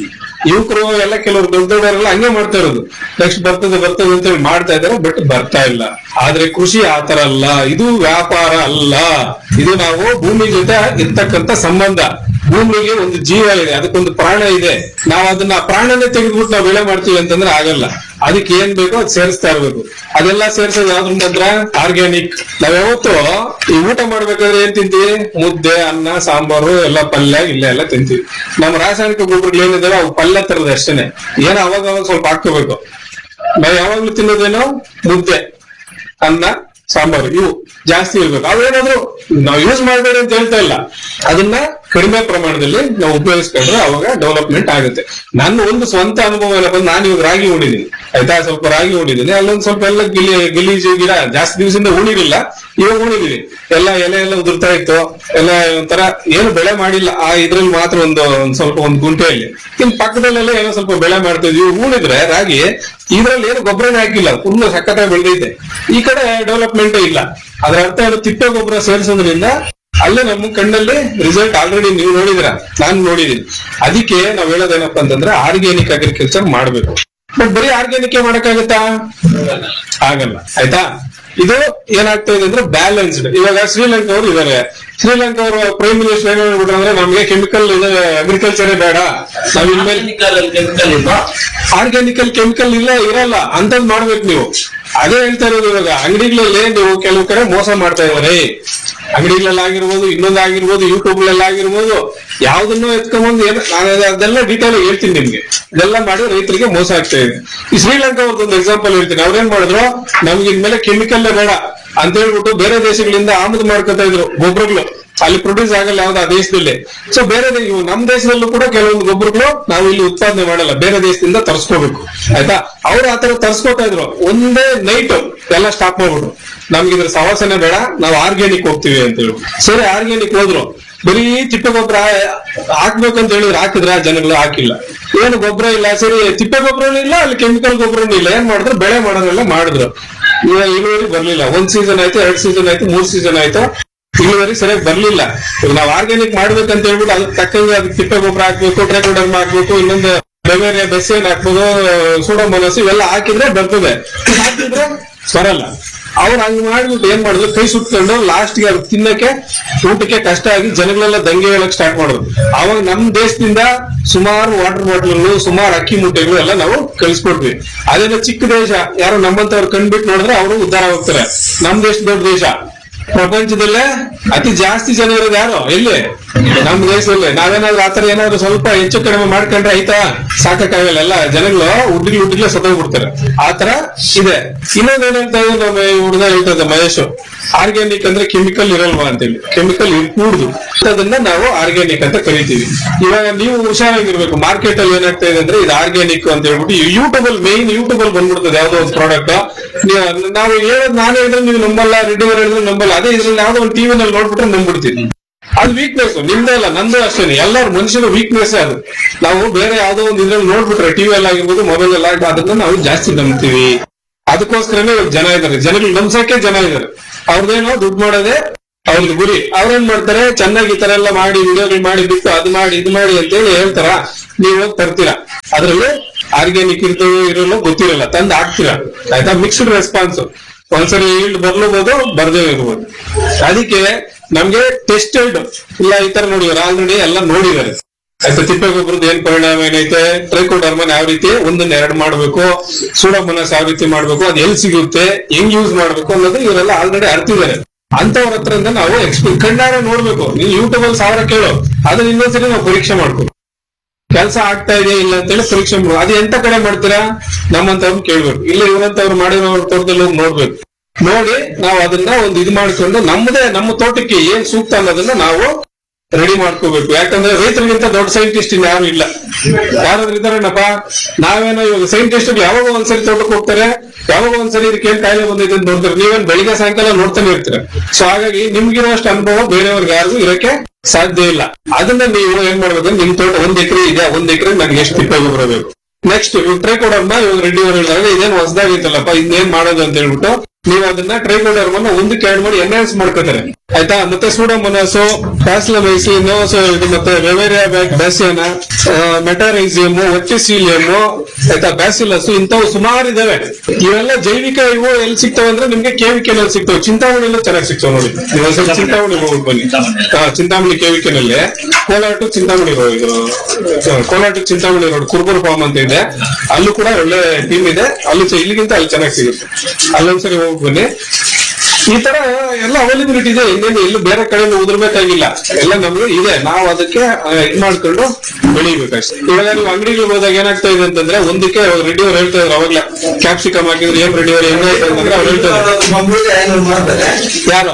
ಯುವಕರು ಎಲ್ಲ ಕೆಲವರು ದೊಡ್ಡ ದೊಡ್ಡವರೆಲ್ಲ ಹಂಗೆ ಮಾಡ್ತಾ ಇರೋದು. ನೆಕ್ಸ್ಟ್ ಬರ್ತದೆ ಬರ್ತದೆ ಅಂತ ಹೇಳಿ ಮಾಡ್ತಾ ಇದಾರೆ, ಬಟ್ ಬರ್ತಾ ಇಲ್ಲ. ಆದ್ರೆ ಕೃಷಿ ಆತರ ಅಲ್ಲ, ಇದು ವ್ಯಾಪಾರ ಅಲ್ಲ. ಇದು ನಾವು ಭೂಮಿ ಜೊತೆ ಇರ್ತಕ್ಕಂತ ಸಂಬಂಧ. ಭೂಮಿಗೆ ಒಂದು ಜೀವ ಇದೆ, ಅದಕ್ಕೊಂದು ಪ್ರಾಣ ಇದೆ. ನಾವು ಅದನ್ನ ಪ್ರಾಣನೇ ತೆಗೆದ್ಬಿಟ್ಟು ನಾವು ಬೆಳೆ ಮಾಡ್ತೀವಿ ಅಂತಂದ್ರೆ ಆಗಲ್ಲ. ಅದಕ್ಕೆ ಏನ್ ಬೇಕೋ ಅದು ಸೇರಿಸ್ತಾ ಇರ್ಬೇಕು. ಅದೆಲ್ಲ ಸೇರ್ಸೋದು ಯಾವ್ದ್ರ ಮಾತ್ರ? ಆರ್ಗ್ಯಾನಿಕ್. ನಾವ್ ಯಾವತ್ತು ಈ ಊಟ ಮಾಡ್ಬೇಕಾದ್ರೆ ಏನ್ ತಿಂತೀವಿ? ಮುದ್ದೆ, ಅನ್ನ, ಸಾಂಬಾರು, ಎಲ್ಲ ಪಲ್ಯ ಇಲ್ಲ ಎಲ್ಲ ತಿಂತೀವಿ. ನಮ್ಮ ರಾಸಾಯನಿಕ ಗೊಬ್ಬರಗಳು ಏನಿದಾವೆ ಅವು ಪಲ್ಯ ತರದ ಅಷ್ಟೇನೆ. ಏನೋ ಅವಾಗ ಅವಾಗ ಸ್ವಲ್ಪ ಹಾಕೋಬೇಕು. ನಾವ್ ಯಾವಾಗ್ಲೂ ತಿನ್ನೋದೇನೋ ಮುದ್ದೆ, ಅನ್ನ, ಸಾಂಬಾರು, ಇವು ಜಾಸ್ತಿ ಇರ್ಬೇಕು. ಅವೇನಾದ್ರು ನಾವು ಯೂಸ್ ಮಾಡಬೇಡಿ ಅಂತ ಹೇಳ್ತಾ ಇಲ್ಲ, ಅದನ್ನ ಕಡಿಮೆ ಪ್ರಮಾಣದಲ್ಲಿ ನಾವು ಉಪಯೋಗಿಸ್ಕೊಂಡ್ರೆ ಅವಾಗ ಡೆವಲಪ್ಮೆಂಟ್ ಆಗುತ್ತೆ. ನನ್ನ ಒಂದು ಸ್ವಂತ ಅನುಭವ ಏನಪ್ಪ, ನಾನು ಇವಾಗ ರಾಗಿ ಉಳಿದೀನಿ. ಆಯ್ತಾ, ಸ್ವಲ್ಪ ರಾಗಿ ಉಳಿದೀನಿ. ಅಲ್ಲೊಂದ್ ಸ್ವಲ್ಪ ಎಲ್ಲ ಗಿಲಿ ಗಲೀಜು ಗಿಡ ಜಾಸ್ತಿ ದಿವಸದಿಂದ ಉಳಿದಿಲ್ಲ, ಇವಾಗ ಉಳಿದೀವಿ. ಎಲ್ಲ ಎಲೆ ಎಲ್ಲ ಉದುರ್ತಾ ಇತ್ತು, ಎಲ್ಲ ಒಂಥರ ಏನು ಬೆಳೆ ಮಾಡಿಲ್ಲ. ಆ ಇದ್ರಲ್ಲಿ ಮಾತ್ರ ಒಂದು ಒಂದ್ ಸ್ವಲ್ಪ ಒಂದ್ ಗುಂಟೆಯಲ್ಲಿ. ಇನ್ ಪಕ್ಕದಲ್ಲೆಲ್ಲ ಏನೋ ಸ್ವಲ್ಪ ಬೆಳೆ ಮಾಡ್ತಾ ಇದ್ವಿ. ಉಳಿದ್ರೆ ರಾಗಿ ಇದ್ರಲ್ಲಿ ಏನು ಗೊಬ್ಬರನೇ ಹಾಕಿಲ್ಲ, ಫುಲ್ ಸಖತ್ತಾಗಿ ಬೆಳೆದೈತೆ. ಈ ಕಡೆ ಡೆವಲಪ್ಮೆಂಟ್ ಇಲ್ಲ. ಅದರ ಅರ್ಥ ಏನು? ತಿಪ್ಪೆ ಗೊಬ್ಬರ ಸೇರಿಸೋದ್ರಿಂದ ಅಲ್ಲೇ ನಮ್ಮ ಕಣ್ಣಲ್ಲಿ ರಿಸಲ್ಟ್ ಆಲ್ರೆಡಿ ನೀವು ನೋಡಿದಿರ, ನಾನು ನೋಡಿದೀನಿ. ಅದಕ್ಕೆ ನಾವ್ ಹೇಳೋದೇನಪ್ಪ ಅಂತಂದ್ರೆ ಆರ್ಗ್ಯಾನಿಕ್ ಅಗ್ರಿಕಲ್ಚರ್ ಮಾಡ್ಬೇಕು. ಬಟ್ ಬರೀ ಆರ್ಗ್ಯಾನಿಕ್ ಮಾಡಕ್ಕಾಗತ್ತಾ? ಆಗಲ್ಲ. ಆಯ್ತಾ, ಇದು ಏನಾಗ್ತಾ ಇದೆ ಅಂದ್ರೆ ಬ್ಯಾಲೆನ್ಸ್ಡ್. ಇವಾಗ ಶ್ರೀಲಂಕಾ ಅವರು ಇದಾರೆ. ಶ್ರೀಲಂಕಾ ಅವರು ಪ್ರೈಮ್ ಮಿನಿಸ್ಟರ್ ಏನ್ ಹೇಳ್ಬಿಟ್ರು ಅಂದ್ರೆ ನಮ್ಗೆ ಕೆಮಿಕಲ್ ಅಗ್ರಿಕಲ್ಚರೇ ಬೇಡ, ನಾವ್ ಇನ್ಮೇಲೆ ಆರ್ಗ್ಯಾನಿಕಲ್ ಕೆಮಿಕಲ್ ಇಲ್ಲ ಇರಲ್ಲ ಅಂತದ್ ಮಾಡ್ಬೇಕು ನೀವು. ಅದೇ ಹೇಳ್ತಾ ಇರೋದು. ಇವಾಗ ಅಂಗಡಿಗಳಲ್ಲಿ ನೀವು ಕೆಲವು ಕಡೆ ಮೋಸ ಮಾಡ್ತಾ ಇದಾರೆ. ಅಂಗಡಿಗಳಲ್ಲಿ ಆಗಿರ್ಬೋದು, ಇನ್ನೊಂದು ಆಗಿರ್ಬೋದು, ಯೂಟ್ಯೂಬ್ ಗಳಲ್ಲಿ ಆಗಿರ್ಬೋದು, ಯಾವ್ದನ್ನು ಎತ್ಕೊಂಡ್ಬಂದು ಏನ್ ಅದೆಲ್ಲ ಡೀಟೇಲ್ ಹೇಳ್ತೀನಿ ನಿಮ್ಗೆ. ಇದೆಲ್ಲ ಮಾಡಿ ರೈತರಿಗೆ ಮೋಸ ಆಗ್ತಾ ಇದೆ. ಈ ಶ್ರೀಲಂಕಾ ಅವ್ರದ್ದೊಂದು ಎಕ್ಸಾಂಪಲ್ ಹೇಳ್ತೀನಿ. ಅವ್ರೇನ್ ಮಾಡಿದ್ರು, ನಮ್ಗೆ ಇನ್ಮೇಲೆ ಕೆಮಿಕಲ್ಲೇ ಬೇಡ ಅಂತ ಹೇಳ್ಬಿಟ್ಟು ಬೇರೆ ದೇಶಗಳಿಂದ ಆಮದು ಮಾಡ್ಕೊತಾ ಇದ್ರು ಗೊಬ್ಬರಗಳು. ಅಲ್ಲಿ ಪ್ರೊಡ್ಯೂಸ್ ಆಗಲ್ಲ ಯಾವ್ದು ಆ ದೇಶದಲ್ಲಿ. ಸೊ ಬೇರೆ ನಮ್ ದೇಶದಲ್ಲೂ ಕೂಡ ಕೆಲವೊಂದು ಗೊಬ್ಬರಗಳು ನಾವು ಇಲ್ಲಿ ಉತ್ಪಾದನೆ ಮಾಡಲ್ಲ, ಬೇರೆ ದೇಶದಿಂದ ತರಿಸ್ಕೋಬೇಕು. ಆಯ್ತಾ, ಅವ್ರು ಆತರ ತರಿಸ್ಕೋತಾ ಇದ್ರು. ಒಂದೇ ನೈಟ್ ಎಲ್ಲ ಸ್ಟಾಪ್ ಮಾಡ್ಬಿಟ್ರು. ನಮ್ಗೆ ಇದ್ರ ಸವಾಸನೆ ಬೇಡ, ನಾವು ಆರ್ಗ್ಯಾನಿಕ್ ಹೋಗ್ತೀವಿ ಅಂತ ಹೇಳಿ. ಸರಿ, ಆರ್ಗ್ಯಾನಿಕ್ ಹೋದ್ರು. ಬರೀ ತಿಪ್ಪೆ ಗೊಬ್ಬರ ಹಾಕ್ಬೇಕಂತ ಹೇಳಿದ್ರೆ ಹಾಕಿದ್ರ? ಜನಗಳು ಹಾಕಿಲ್ಲ. ಏನು ಗೊಬ್ಬರ ಇಲ್ಲ. ಸರಿ, ತಿಪ್ಪೆ ಗೊಬ್ಬರನೂ ಇಲ್ಲ, ಅಲ್ಲಿ ಕೆಮಿಕಲ್ ಗೊಬ್ಬರನೂ ಇಲ್ಲ. ಏನ್ ಮಾಡಿದ್ರು? ಬೆಳೆ ಮಾಡೋದ್ರೆಲ್ಲ ಮಾಡಿದ್ರು. ಇವಾಗ ಇಳುವರಿ ಬರ್ಲಿಲ್ಲ. ಒಂದ್ ಸೀಸನ್ ಆಯ್ತು, ಎರಡ್ ಸೀಸನ್ ಆಯ್ತು, ಮೂರ್ ಸೀಸನ್ ಆಯ್ತು, ಇಳುವರಿ ಸರಿಯಾಗಿ ಬರ್ಲಿಲ್ಲ. ಈಗ ನಾವ್ ಆರ್ಗ್ಯಾನಿಕ್ ಮಾಡ್ಬೇಕಂತ ಹೇಳ್ಬಿಟ್ಟು ಅದಕ್ಕೆ ತಕ್ಕಂಗೆ ಅದಕ್ಕೆ ತಿಪ್ಪೆ ಗೊಬ್ಬರ ಹಾಕ್ಬೇಕು, ಟ್ರೈಕೋಡರ್ಮ ಹಾಕ್ಬೇಕು, ಇನ್ನೊಂದು ಬೆವೇರಿಯಾ ಬೆಸೇನ್ ಹಾಕ್ಬೋದು, ಸೂಡೋಮೋನಾಸ್ ಇವೆಲ್ಲ ಹಾಕಿದ್ರೆ ಬರ್ತದೆ. ಹಾಕಿದ್ರೆ ಬರಲ್ಲ. ಅವ್ರು ಹಂಗ್ ಮಾಡ್ಬಿಟ್ಟು ಏನ್ ಮಾಡಿದ್ರು, ಕೈ ಸುಟ್ಕೊಂಡು ಲಾಸ್ಟ್ಗೆ ಅವ್ರು ತಿನ್ನಕ್ಕೆ ಊಟಕ್ಕೆ ಕಷ್ಟ ಆಗಿ ಜನಗಳೆಲ್ಲ ದಂಗೆ ಹೇಳಕ್ ಸ್ಟಾರ್ಟ್ ಮಾಡಿದ್ರು. ಅವಾಗ ನಮ್ ದೇಶದಿಂದ ಸುಮಾರು ವಾಟರ್ ಬಾಟಲ್ಗಳು, ಸುಮಾರು ಅಕ್ಕಿ ಮೂಟೆಗಳು ಎಲ್ಲ ನಾವು ಕಳಿಸ್ಕೊಟ್ವಿ. ಅದೇನೋ ಚಿಕ್ಕ ದೇಶ, ಯಾರೋ ನಮ್ಮಂತವ್ರು ಕಂಡ್ಬಿಟ್ಟು ನೋಡಿದ್ರೆ ಅವರು ಉದ್ಧಾರ ಹೋಗ್ತಾರೆ. ನಮ್ ದೇಶ ದೊಡ್ಡ ದೇಶ. ಪ್ರಪಂಚದಲ್ಲೇ ಅತಿ ಜಾಸ್ತಿ ಜನ ಇರೋದು ಯಾರು? ಎಲ್ಲಿ? ನಮ್ ದೇಶದಲ್ಲೇ. ನಾವೇನಾದ್ರೂ ಆತರ ಏನಾದ್ರು ಸ್ವಲ್ಪ ಹೆಚ್ಚು ಕಡಿಮೆ ಮಾಡ್ಕೊಂಡ್ರೆ ಆಯ್ತಾ, ಸಾಕಾಗಲ್ಲ. ಎಲ್ಲ ಜನಗಳು ಹುಡ್ಗಿ ಹುಡ್ಗಿಲೆ ಸತ್ತೋಗ್ಬಿಡ್ತಾರೆ. ಆತರ ಇದೆ. ಇನ್ನೊಂದ್ ಏನ್ ಹೇಳ್ತಾ ಇದ್ರು ನಮ್ಮ ಹುಡುಗ ಹೇಳ್ತದೆ ಮಹೇಶ್, ಆರ್ಗ್ಯಾನಿಕ್ ಅಂದ್ರೆ ಕೆಮಿಕಲ್ ಇರಲ್ವಾ ಅಂತೇಳಿ. ಕೆಮಿಕಲ್ ಕೂಡುದು, ಅದನ್ನ ನಾವು ಆರ್ಗ್ಯಾನಿಕ್ ಅಂತ ಕರಿತೀವಿ. ಇವಾಗ ನೀವು ಹುಷಾರಾಗಿರ್ಬೇಕು. ಮಾರ್ಕೆಟ್ ಅಲ್ಲಿ ಏನಾಗ್ತಾ ಇದೆ ಅಂದ್ರೆ ಇದು ಆರ್ಗ್ಯಾನಿಕ್ ಅಂತ ಹೇಳ್ಬಿಟ್ಟು ಯೂಟ್ಯೂಬ್ ಅಲ್ಲಿ ಮೇನ್ ಯೂಟ್ಯೂಬ್ ಅಲ್ಲಿ ಬಂದ್ಬಿಡ್ತದೆ ಯಾವ್ದೋ ಒಂದು ಪ್ರಾಡಕ್ಟ್. ನಾವು ಹೇಳೋದು ನಾನು ಹೇಳಿದ್ರೆ ನೀವು ನಂಬಲ್ಲ, ರೆಡ್ಡಿ ಅವರು ಹೇಳಿದ್ರೆ ನಂಬಲ್ಲ. ಅದೇ ಇದ್ರಲ್ಲಿ ಯಾವ್ದೋ ಒಂದು ಟಿವಿನಲ್ಲಿ ನೋಡ್ಬಿಟ್ರೆ ನಂಬ್ಬಿಡ್ತೀವಿ. ಅದು ವೀಕ್ನೆಸ್. ನಿಮ್ದೇ ಅಲ್ಲ, ನಂದು ಅಷ್ಟೇನೆ. ಎಲ್ಲರ ಮನುಷ್ಯನ ವೀಕ್ನೆಸ್ ಅದು. ನಾವು ಬೇರೆ ಯಾವ್ದೋ ಒಂದು ಇದ್ರಲ್ಲಿ ನೋಡ್ಬಿಟ್ರೆ, ಟಿವಿ ಅಲ್ಲಿ ಆಗಿರ್ಬೋದು, ಮೊಬೈಲ್ ಅಲ್ಲಿ ಆಗಿರ್ಬೋದು, ಅದನ್ನ ನಾವು ಜಾಸ್ತಿ ನಂಬ್ತೀವಿ. ಅದಕ್ಕೋಸ್ಕರನೇ ಜನ ಇದ್ದಾರೆ. ಜನಗಳು ನಂಬ್ಸಕ್ಕೆ ಜನ ಇದ್ದಾರೆ. ಅವ್ರದ್ದೇನೋ ದುಡ್ಡು ಮಾಡೋದೇ ಅವ್ರದ್ದು ಗುರಿ. ಅವ್ರೇನ್ ಮಾಡ್ತಾರೆ, ಚೆನ್ನಾಗಿ ಈ ತರ ಎಲ್ಲ ಮಾಡಿ ವಿಡಿಯೋಗಳು ಮಾಡಿ ಬಿಟ್ಟು ಅದು ಮಾಡಿ ಇದು ಮಾಡಿ ಅಂತೇಳಿ ಹೇಳ್ತಾರ. ನೀವ್ ಹೋಗಿ ತರ್ತೀರಾ, ಅದ್ರಲ್ಲಿ ಆರ್ಗ್ಯಾನಿಕ್ ಇರ್ತವೋ ಇರಲ್ಲ ಗೊತ್ತಿರಲ್ಲ, ತಂದು ಹಾಕ್ತೀರಾ. ಆಯ್ತಾ, ಮಿಕ್ಸ್ಡ್ ರೆಸ್ಪಾನ್ಸ್. ಒಂದ್ಸರಿ ಈಲ್ಡ್ ಬರ್ಲೂಬಹುದು, ಬರ್ದೇ ಇರ್ಬೋದು. ಅದಕ್ಕೆ ನಮ್ಗೆ ಟೆಸ್ಟೆಡ್ ಇಲ್ಲ ಈ ತರ ನೋಡಿದಾರೆ, ಆಲ್ರೆಡಿ ಎಲ್ಲ ನೋಡಿದಾರೆ. ಆಯ್ತಾ, ತಿಪ್ಪೆ ಗೊಬ್ಬರದ ಏನ್ ಪರಿಣಾಮ ಏನೈತೆ, ಟ್ರೈಕೋಡರ್ಮನ್ ಯಾವ ರೀತಿ ಒಂದನ್ನ ಎರಡು ಮಾಡ್ಬೇಕು, ಸೂಡೋಮೋನಾಸ್ ಯಾವ ರೀತಿ ಮಾಡ್ಬೇಕು, ಅದು ಎಲ್ಲಿ ಸಿಗುತ್ತೆ, ಹೆಂಗ್ ಯೂಸ್ ಮಾಡ್ಬೇಕು ಅನ್ನೋದು ಇವರೆಲ್ಲ ಆಲ್ರೆಡಿ ಅರ್ತಿದ್ದಾರೆ. ಅಂತವ್ರ ಹತ್ರದಿಂದ ನಾವು ಎಕ್ಸ್ಪೀರಿಯನ್ಸ್ ಕಣ್ಣಾರ ನೋಡ್ಬೇಕು. ನೀವು ಯೂಟ್ಯೂಬ್ ಅಲ್ಲಿ ಸಾವಿರ ಕೇಳು, ಅದನ್ನ ಇನ್ನೊಂದ್ಸರಿ ನಾವು ಪರೀಕ್ಷೆ ಮಾಡ್ಕೊ, ಕೆಲಸ ಆಗ್ತಾ ಇದೆಯಾ ಇಲ್ಲ ಅಂತೇಳಿ ಪರೀಕ್ಷೆ ಮಾಡ್ಬೋದು. ಅದು ಎಂತ ಕಡೆ ಮಾಡ್ತೀರಾ, ನಮ್ಮಂತವ್ರನ್ನ ಕೇಳ್ಬೇಕು, ಇಲ್ಲ ಇವರಂತವ್ರು ಮಾಡಿರೋ ತೋಟದಲ್ಲಿ ಹೋಗಿ ನೋಡ್ಬೇಕು. ನೋಡಿ ನಾವು ಅದನ್ನ ಒಂದು ಇದು ಮಾಡ್ಕೊಂಡು ನಮ್ಮದೇ ನಮ್ಮ ತೋಟಕ್ಕೆ ಏನ್ ಸೂಕ್ತ ಅನ್ನೋದನ್ನ ನಾವು ರೆಡಿ ಮಾಡ್ಕೋಬೇಕು. ಯಾಕಂದ್ರೆ ರೈತರಿಗಿಂತ ದೊಡ್ಡ ಸೈಂಟಿಸ್ಟ್ ಇನ್ ಯಾರು ಇಲ್ಲ. ಯಾರಾದ್ರೂ ಇದಾರೇನಪ್ಪ? ನಾವೇನೋ ಇವಾಗ ಸೈಂಟಿಸ್ಟ್ ಯಾವಾಗ ಒಂದ್ಸರಿ ತೋಟಕ್ಕೆ ಹೋಗ್ತಾರೆ, ಯಾವಾಗ ಒಂದ್ಸರಿ ಇದಕ್ಕೆ ಏನ್ ಕಾಯಿಲೆ ಬಂದಿದೆ ಅಂತ ನೋಡ್ತಾರೆ. ನೀವೇನ್ ಬೆಳಿಗ್ಗೆ ಸಾಯಂಕಾಲ ನೋಡ್ತಾನೆ ಇರ್ತೀರ. ಸೊ ಹಾಗಾಗಿ ನಿಮ್ಗಿರೋಷ್ಟು ಅನುಭವ ಬೇರೆಯವ್ರಿಗೆ ಯಾರಿಗೂ ಇರಕ್ಕೆ ಸಾಧ್ಯ ಇಲ್ಲ. ಅದನ್ನ ನೀವು ಏನ್ ಮಾಡ್ಬೇಕು, ನಿಮ್ ತೋಟ ಒಂದ್ ಎಕರೆ ಇದೆ, ಒಂದ್ ಎಕರೆ ನನ್ಗೆ ಎಷ್ಟು ತಿಪ್ಪೆ ಗೊಬ್ಬರ ಬೇಕು. ನೆಕ್ಸ್ಟ್ ಇವಾಗ ಟ್ರೈಕೋಡರ್ಮ ಇವಾಗ ರೆಡ್ಡಿ ಅವರು ಹೇಳಿದಾಗ ಇದೇನು ಹೊಸದಾಗಿತ್ತಲ್ಲಪ್ಪ, ಇನ್ನೇನ್ ಮಾಡೋದು ಅಂತ ಹೇಳ್ಬಿಟ್ಟು ನೀವು ಅದನ್ನ ಟ್ರೈಕೋಡರ್ಮನ್ನ ಒಂದಕ್ಕೆ ಆಡ್ ಮಾಡಿ ಎನ್ಹಾನ್ಸ್ ಮಾಡ್ಕೋತಾರೆ. ಆಯ್ತಾ, ಮತ್ತೆ ಸೂಡೋಮೋನಾಸು, ಪ್ಯಾಸ್ಲಮೈಸಿನ್, ಮತ್ತೆ ವೆವೇರಿಯಾ ಬ್ಯಾಸಿಯಾನ, ಮೆಟಾರೈಸಿಯಮ್, ಒಟ್ಟಿಸೀಲಿಯಮ್, ಆಯ್ತಾ, ಬ್ಯಾಸಿಲಸ್, ಇಂಥವು ಸುಮಾರು ಇದಾವೆ. ಇವೆಲ್ಲ ಜೈವಿಕ ಇವು ಎಲ್ಲಿ ಸಿಗ್ತವೆ ಅಂದ್ರೆ ನಿಮ್ಗೆ ಕೆವಿಕೆನಲ್ಲಿ ಸಿಗ್ತವೆ. ಚಿಂತಾಮಣಿಯಲ್ಲೂ ಚೆನ್ನಾಗಿ ಸಿಗ್ತವೆ ನೋಡಿ. ನೀವು ಒಂದ್ಸಲ ಚಿಂತಾಮಣಿ ಹೋಗಿ ಬನ್ನಿ. ಹಾ, ಚಿಂತಾಮಣಿ ಕೆವಿಕೆನಲ್ಲಿ ಕೋಲಾಟ ಚಿಂತಾಮಣಿ ಇದು ಕೋಲಾಟ ಚಿಂತಾಮಣಿ ರೋಡ್ ಕುರ್ಬುರ್ ಫಾರ್ಮ್ ಅಂತ ಇದೆ. ಅಲ್ಲೂ ಕೂಡ ಒಳ್ಳೆ ಟೀಮ್ ಇದೆ. ಅಲ್ಲೂ ಇಲ್ಲಿಗಿಂತ ಅಲ್ಲಿ ಚೆನ್ನಾಗಿ ಸಿಗುತ್ತೆ. ಅಲ್ಲೊಂದ್ಸರಿ ಹೋಗಿ ಬನ್ನಿ. ಈ ತರ ಎಲ್ಲ ಅವೈಲಬಿಲಿಟಿ ಇದೆ. ಇನ್ನೇನು ಎಲ್ಲೂ ಬೇರೆ ಕಡೆಯಿಂದ ಉದುರ್ಬೇಕಾಗಿಲ್ಲ, ಎಲ್ಲ ನಮ್ಗೆ ಇದೆ. ನಾವು ಅದಕ್ಕೆ ಇದ್ ಮಾಡ್ಕೊಂಡು ಬೆಳಿಬೇಕಷ್ಟೇ. ಇವಾಗ ನೀವು ಅಂಗಡಿಗಳು ಹೋದಾಗ ಏನಾಗ್ತಾ ಇದೆ ಅಂತಂದ್ರೆ, ಒಂದಕ್ಕೆ ರೆಡಿ ಅವ್ರು ಹೇಳ್ತಾ ಇದ್ರು ಅವಾಗ್ಲೇ, ಕ್ಯಾಪ್ಸಿಕಮ್ ಹಾಕಿದ್ರೆ ಏನ್ ರೆಡಿ ಅವ್ರು ಹೆಂಗಾಯ್ತು ಅಂತಂದ್ರೆ ಅವ್ರು ಹೇಳ್ತಾ ಇದ್ರು. ಯಾರು?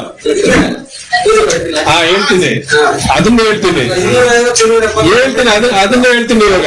ಹಾ, ಹೇಳ್ತೀನಿ, ಅದನ್ನ ಹೇಳ್ತೀನಿ ಹೇಳ್ತೀನಿ ಅದ ಅದನ್ನ ಹೇಳ್ತೀನಿ ಇವಾಗ.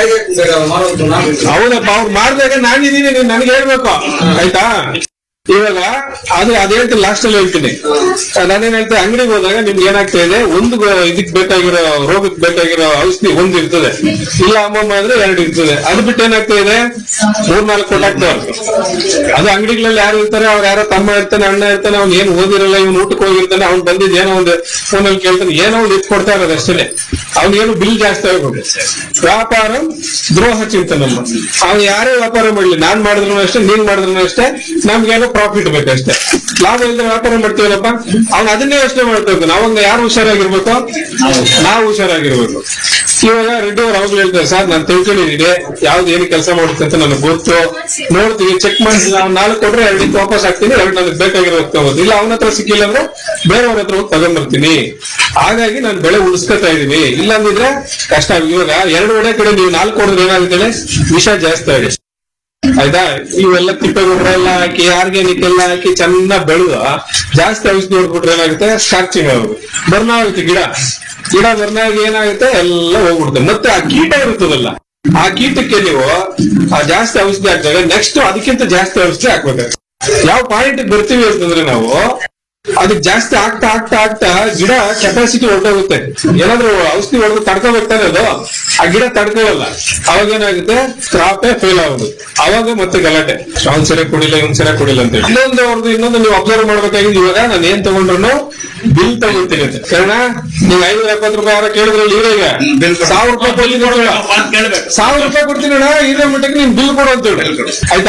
ಹೌದಪ್ಪ, ಅವ್ರು ಮಾಡ್ದಾಗ ನಾನಿದ್ದೀನಿ, ನೀನ್ ನನ್ಗೆ ಹೇಳ್ಬೇಕು. ಆಯ್ತಾ, ಇವಾಗ ಅದು ಅದ್ ಹೇಳ್ತೀನಿ, ಲಾಸ್ಟ್ ಅಲ್ಲಿ ಹೇಳ್ತೀನಿ. ನಾನೇನ್ ಹೇಳ್ತೇನೆ, ಅಂಗಡಿಗೆ ಹೋದಾಗ ನಿಮ್ಗೆ ಏನಾಗ್ತಾ ಇದೆ, ಒಂದು ಇದಕ್ ಬೇಕಾಗಿರೋ ರೋಗಕ್ಕೆ ಬೇಕಾಗಿರೋ ಔಷಧಿ ಒಂದ್ ಇರ್ತದೆ, ಇಲ್ಲ ಅಮ್ಮಮ್ಮ ಅಂದ್ರೆ ಎರಡು ಇರ್ತದೆ. ಅದು ಬಿಟ್ಟು ಏನಾಗ್ತಾ ಇದೆ, ಮೂರ್ನಾಲ್ಕು ಕೊಟ್ಟಾಗ್ತವ್ರು. ಅದು ಅಂಗಡಿಗಳಲ್ಲಿ ಯಾರು ಇರ್ತಾರೆ, ಅವ್ರು ಯಾರೋ ತಮ್ಮ ಇರ್ತಾನೆ, ಅಣ್ಣ ಇರ್ತಾನೆ, ಅವ್ನು ಏನ್ ಓದಿರಲ್ಲ, ಇವ್ನು ಊಟಕ್ಕೆ ಹೋಗಿರ್ತಾನೆ, ಅವ್ನು ಬಂದಿದ್ ಏನೋ ಒಂದು ಫೋನಲ್ಲಿ ಕೇಳ್ತಾನೆ, ಏನೋ ಒಂದು ಇದ್ ಕೊಡ್ತಾ ಇರೋದು ಅಷ್ಟೇ. ಅವ್ನಿಗೇನು ಬಿಲ್ ಜಾಸ್ತಿ ಆಗ್ಬೇಕು. ವ್ಯಾಪಾರ ದ್ರೋಹ ಚಿಂತನಮ್ಮ. ಅವ್ನು ಯಾರೇ ವ್ಯಾಪಾರ ಮಾಡ್ಲಿ, ನಾನ್ ಮಾಡಿದ್ರು ಅಷ್ಟೇ, ನೀನ್ ಮಾಡಿದ್ರು ಅಷ್ಟೇ, ನಮ್ಗೇನೋ ಪ್ರಾಫಿಟ್ ಬೇಕಷ್ಟೇ. ಲಾಭ ಇಲ್ಲದೆ ವ್ಯಾಪಾರ ಮಾಡ್ತೀವಲ್ಲಪ್ಪ, ಅವ್ನು ಅದನ್ನೇ ಯೋಚನೆ ಮಾಡ್ಬೇಕು. ನಾವಾಗ ಯಾರು ಹುಷಾರಾಗಿರ್ಬೇಕು, ನಾವು ಹುಷಾರಾಗಿರ್ಬೇಕು. ಇವಾಗ ರೆಡ್ಡಿ ಅವ್ರು ಅವಾಗ ಹೇಳ್ತಾರೆ, ಸರ್ ನಾನು ತಿಳ್ಕೊಂಡಿದ್ದೀನಿ, ಯಾವ್ದು ಏನು ಕೆಲಸ ಮಾಡುತ್ತೆ ಅಂತ ನನಗೆ ಗೊತ್ತು, ನೋಡ್ತೀವಿ, ಚೆಕ್ ಮಾಡಿ ನಾವು ನಾಲ್ಕು ಕೊಟ್ರೆ ಎರಡು ವಾಪಸ್ ಹಾಕ್ತೀನಿ, ಎರಡು ನನಗೆ ಬೇಕಾಗಿರೋದು ತಗೋದು, ಇಲ್ಲ ಅವನ ಹತ್ರ ಸಿಕ್ಕಿಲ್ಲ ಅಂದ್ರೆ ಬೇರೆಯವ್ರ ಹತ್ರ ಹೋಗಿ ತಗೊಂಡ್ಬರ್ತೀನಿ. ಹಾಗಾಗಿ ನಾನು ಬೆಳೆ ಉಳಿಸ್ಕೊತಾ ಇದೀನಿ. ಇಲ್ಲ ಅಂದಿದ್ರೆ ಕಷ್ಟ. ಇವಾಗ ಎರಡು ಒಡೆ ಕಡೆ ನೀವು ನಾಲ್ಕು ಹೊಡೆದ್ರೆ ಏನಾಗುತ್ತೆ, ವಿಷ ಜಾಸ್ತಿ ಆಗಿದೆ. ಆಯ್ತಾ, ಇವೆಲ್ಲ ತಿಪ್ಪೆ ಗೊಬ್ಬರ ಎಲ್ಲ ಹಾಕಿ ಆರ್ಗ್ಯಾನಿಕ್ ಎಲ್ಲ ಹಾಕಿ ಚೆನ್ನಾಗಿ ಬೆಳೆದು ಜಾಸ್ತಿ ಔಷಧಿ ನೋಡ್ಬಿಟ್ರೆ ಏನಾಗುತ್ತೆ, ಸ್ಟಾರ್ಚಿಂಗ್ ಆಗುತ್ತೆ, ಬರ್ನ ಆಗುತ್ತೆ. ಗಿಡ ಗಿಡ ಬರ್ನಾಗಿ ಏನಾಗುತ್ತೆ, ಎಲ್ಲ ಹೋಗ್ಬಿಡುತ್ತೆ. ಮತ್ತೆ ಆ ಕೀಟ ಇರ್ತದಲ್ಲ, ಆ ಕೀಟಕ್ಕೆ ನೀವು ಆ ಜಾಸ್ತಿ ಔಷಧಿ ಹಾಕಿದಾಗ ನೆಕ್ಸ್ಟ್ ಅದಕ್ಕಿಂತ ಜಾಸ್ತಿ ಔಷಧಿ ಹಾಕ್ಬೇಕಾಗುತ್ತೆ. ಯಾವ ಪಾಯಿಂಟ್ ಬರ್ತೀವಿ ಅಂತಂದ್ರೆ ನಾವು ಅದಕ್ಕೆ ಜಾಸ್ತಿ ಆಗ್ತಾ ಆಗ್ತಾ ಆಗ್ತಾ ಗಿಡ ಕೆಪಾಸಿಟಿ ಹೊರಟೋಗುತ್ತೆ. ಏನಾದ್ರು ಔಷಧಿ ಹೊಡೆದು ತಡ್ಕೋಬೇಕಾದ್ರೆ ಅದು ಆ ಗಿಡ ತಡ್ಕೊಳ್ಳಲ್ಲ. ಅವಾಗ ಏನಾಗುತ್ತೆ, ಕ್ರಾಪೇ ಫೇಲ್ ಆಗೋದು. ಅವಾಗ ಮತ್ತೆ ಗಲಾಟೆ, ಅವ್ನ್ ಸರಿ ಕುಡಿಲ್ಲ, ಇವ್ನ್ ಸರಿ ಕುಡಿಲ್ಲ ಅಂತ ಹೇಳಿ. ಇನ್ನೊಂದು ಅವ್ರದ್ದು ಇನ್ನೊಂದು ನೀವು ಅಬ್ಸರ್ವ್ ಮಾಡ್ಬೇಕಾಗಿದ್ದು, ಇವಾಗ ನಾನು ಏನ್ ತಗೊಂಡ್ರು ಬಿಲ್ ತಗೊಳ್ತೀನಿ ಅಂತ. ಕಾರಣ ನೀವು ಐನೂರ ಎಪ್ಪತ್ತು ರೂಪಾಯಿ ಯಾರ ಕೇಳಿದ್ರಲ್ಲಿ ಈಗ ಸಾವಿರ ರೂಪಾಯಿ ಕೊಡ್ಲಿ ನೋಡೋಣ, ಸಾವಿರ ರೂಪಾಯಿ ಕೊಡ್ತೀನಿ ಅಣ್ಣ, ಇದೇ ಮಟ್ಟಕ್ಕೆ ನೀನ್ ಬಿಲ್ ಕೊಡು ಅಂತ ಹೇಳಿ. ಆಯ್ತಾ,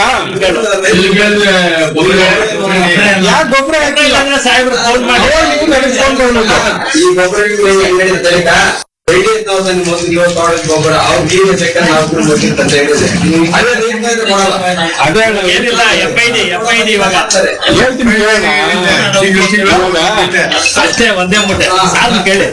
ಯಾಕೆ ಗೊಬ್ಬರ ಹಾಕಿಲ್ಲ ಸಾಹೇಬ್ರು ಫೋನ್ ಮಾಡಿ ನನಗೆ ಫೋನ್ ತಗೊಂಡು ಈ ಗೊಬ್ಬರ ಐಡಿಯನ್ ತೌಸಂಡ್ ಮೊದಲು ಇವತ್ತು ಆರ್ಡರ್ ಗೊಬ್ಬರ ಅವ್ರು ಜೀವ ಸೆಕೆಂಡ್ ನಾವು ಅಂತ ಹೇಳಿದ್ರೆ ಅದೇ ಏನಿಲ್ಲ, F I D F I D ಇವಾಗ ಹೇಳ್ತೀನಿ ಅಷ್ಟೇ, ಒಂದೇ ಮೂಟೆ ಸಾಕು ಕೇಳಿ.